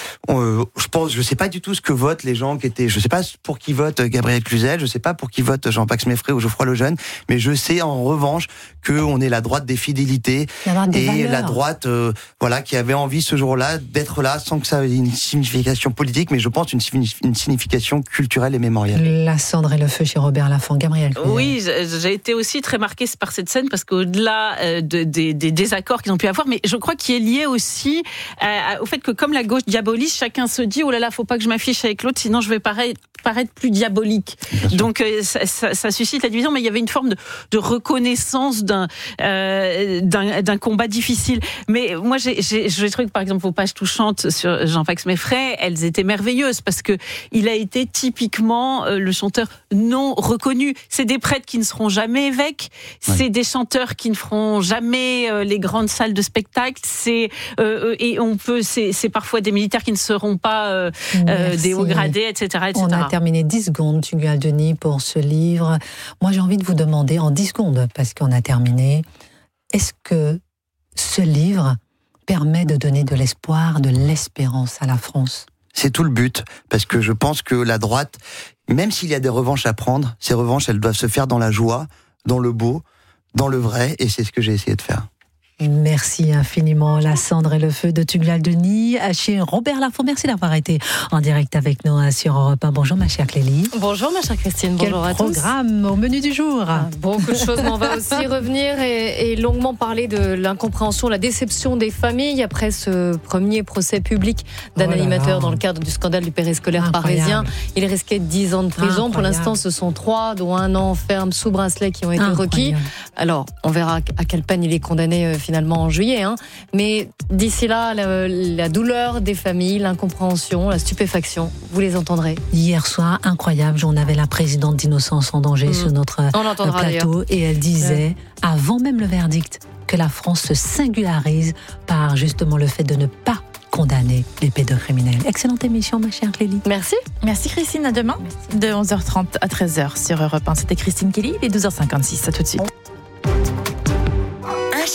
on, je pense, je sais pas du tout ce que votent les gens qui étaient, je sais pas pour qui vote Gabriel Cluzel, je sais pas pour qui vote Jean Pax Meffray ou Geoffroy Lejeune, mais je sais en revanche qu'on est la droite des fidélités des et valeurs. La droite, euh, voilà, qui avait envie ce jour-là d'être là sans que ça ait une signification politique, mais je pense une, une signification culturelle et mémorielle. La cendre et le feu chez Robert Laffont. Gabriel Cluzel. Oui, j'ai été aussi très marquée par cette scène parce qu'au-delà de, de, des désaccords qu'ils ont pu avoir, mais je crois qu'il est lié aussi euh, au fait que comme la gauche diabolise, chacun se dit oh là là, faut pas que je m'affiche avec l'autre, sinon je vais paraître, paraître plus diabolique. Donc euh, ça, ça, ça suscite la division, mais il y avait une forme de, de reconnaissance d'un, euh, d'un, d'un combat difficile. Mais moi, j'ai, j'ai, j'ai trouvé que par exemple vos pages touchantes sur Jean Pax Meffray, elles étaient merveilleuses parce que il a été typiquement euh, le chanteur non reconnu. C'est des prêtres qui ne seront jamais évêques, ouais. C'est des chanteurs qui ne feront jamais euh, les grandes salles de spectacle. C'est euh, et on peut, c'est, c'est parfois des militaires qui ne seront pas euh, euh, des hauts gradés, et cetera, et cetera. On a terminé dix secondes, Tugdual Denis, pour ce livre. Moi, j'ai envie de vous demander, en dix secondes, parce qu'on a terminé, est-ce que ce livre permet de donner de l'espoir, de l'espérance à la France ? C'est tout le but, parce que je pense que la droite, même s'il y a des revanches à prendre, ces revanches, elles doivent se faire dans la joie, dans le beau, dans le vrai, et c'est ce que j'ai essayé de faire. Merci infiniment, La cendre et le feu de Tugdual Denis, chez Robert Laffont. Merci d'avoir été en direct avec nous sur Europe un. Bonjour ma chère Clélie. Bonjour ma chère Christine, bonjour Quel à tous. Quel programme au menu du jour? ah, Beaucoup de choses, mais on va aussi revenir et, et longuement parler de l'incompréhension, la déception des familles après ce premier procès public d'un oh animateur dans le cadre du scandale du périscolaire parisien. Il risquait dix ans de prison. Incroyable. Pour l'instant, ce sont trois, dont un an ferme sous bracelet qui ont été Incroyable. requis. Alors, on verra à quelle peine il est condamné finalement en juillet, hein. Mais d'ici là, la, la douleur des familles, l'incompréhension, la stupéfaction, vous les entendrez. Hier soir, incroyable, on avait la présidente d'Innocence en danger mmh. sur notre plateau d'ailleurs. Et elle disait, ouais. avant même le verdict, que la France se singularise par justement le fait de ne pas condamner les pédocriminels. Excellente émission, ma chère Clélie. Merci. Merci Christine, à demain, Merci. De onze heures trente à treize heures sur Europe un. C'était Christine Kelly, il est douze heures cinquante-six, à tout de suite. Un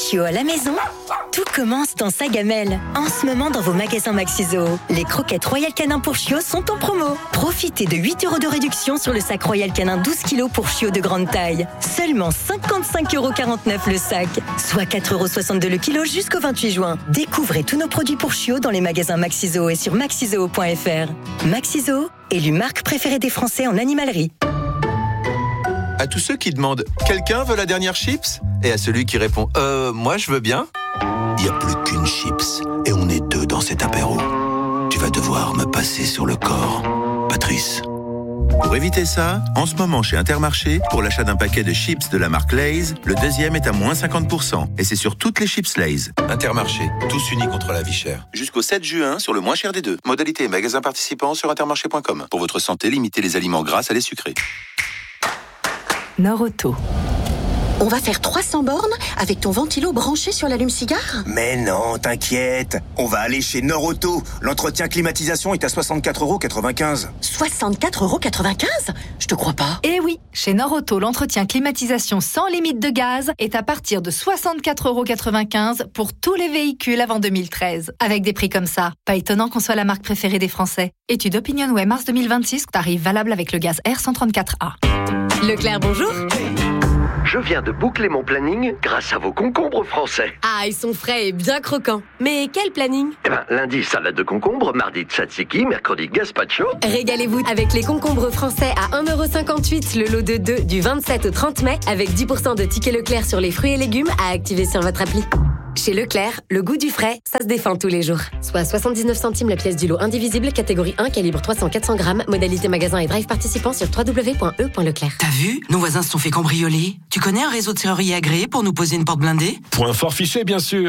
chiots à la maison? Tout commence dans sa gamelle. En ce moment, dans vos magasins Maxi-Zoo, les croquettes Royal Canin pour chiots sont en promo. Profitez de huit euros de réduction sur le sac Royal Canin douze kilos pour chiots de grande taille. Seulement cinquante-cinq euros quarante-neuf le sac, soit quatre euros soixante-deux le kilo jusqu'au vingt-huit juin. Découvrez tous nos produits pour chiots dans les magasins Maxi-Zoo et sur maxizoo point f r. Maxi-Zoo, élu marque préférée des Français en animalerie. À tous ceux qui demandent « Quelqu'un veut la dernière chips ?» et à celui qui répond « Euh, moi je veux bien ?» Il n'y a plus qu'une chips et on est deux dans cet apéro. Tu vas devoir me passer sur le corps, Patrice. Pour éviter ça, en ce moment chez Intermarché, pour l'achat d'un paquet de chips de la marque Lay's, le deuxième est à moins cinquante pour cent. Et c'est sur toutes les chips Lay's. Intermarché, tous unis contre la vie chère. Jusqu'au sept juin, sur le moins cher des deux. Modalité et magasin participants sur intermarché point com. Pour votre santé, limitez les aliments gras à les sucrés. Norauto. On va faire trois cents bornes avec ton ventilo branché sur l'allume-cigare? Mais non, t'inquiète. On va aller chez Norauto. L'entretien climatisation est à soixante-quatre euros quatre-vingt-quinze. soixante-quatre euros quatre-vingt-quinze? Je te crois pas. Eh oui, chez Norauto, l'entretien climatisation sans limite de gaz est à partir de soixante-quatre euros quatre-vingt-quinze pour tous les véhicules avant deux mille treize. Avec des prix comme ça, pas étonnant qu'on soit la marque préférée des Français. Étude OpinionWay mars deux mille vingt-six, tarif valable avec le gaz R cent trente-quatre A. Leclerc, bonjour. Je viens de boucler mon planning grâce à vos concombres français. Ah, ils sont frais et bien croquants. Mais quel planning? Eh ben, lundi, salade de concombre, mardi, tzatziki, mercredi, gazpacho. Régalez-vous avec les concombres français à un euro cinquante-huit le lot de deux du vingt-sept au trente mai avec dix pour cent de tickets Leclerc sur les fruits et légumes à activer sur votre appli. Chez Leclerc, le goût du frais, ça se défend tous les jours. Soit soixante-dix-neuf centimes la pièce du lot indivisible, catégorie un, calibre trois cents à quatre cents grammes, modalité magasin et drive participant sur w w w point e point leclerc. T'as vu? Nos voisins se sont fait cambrioler. Tu connais un réseau de serruriers agréé pour nous poser une porte blindée? Point fort fiché, bien sûr.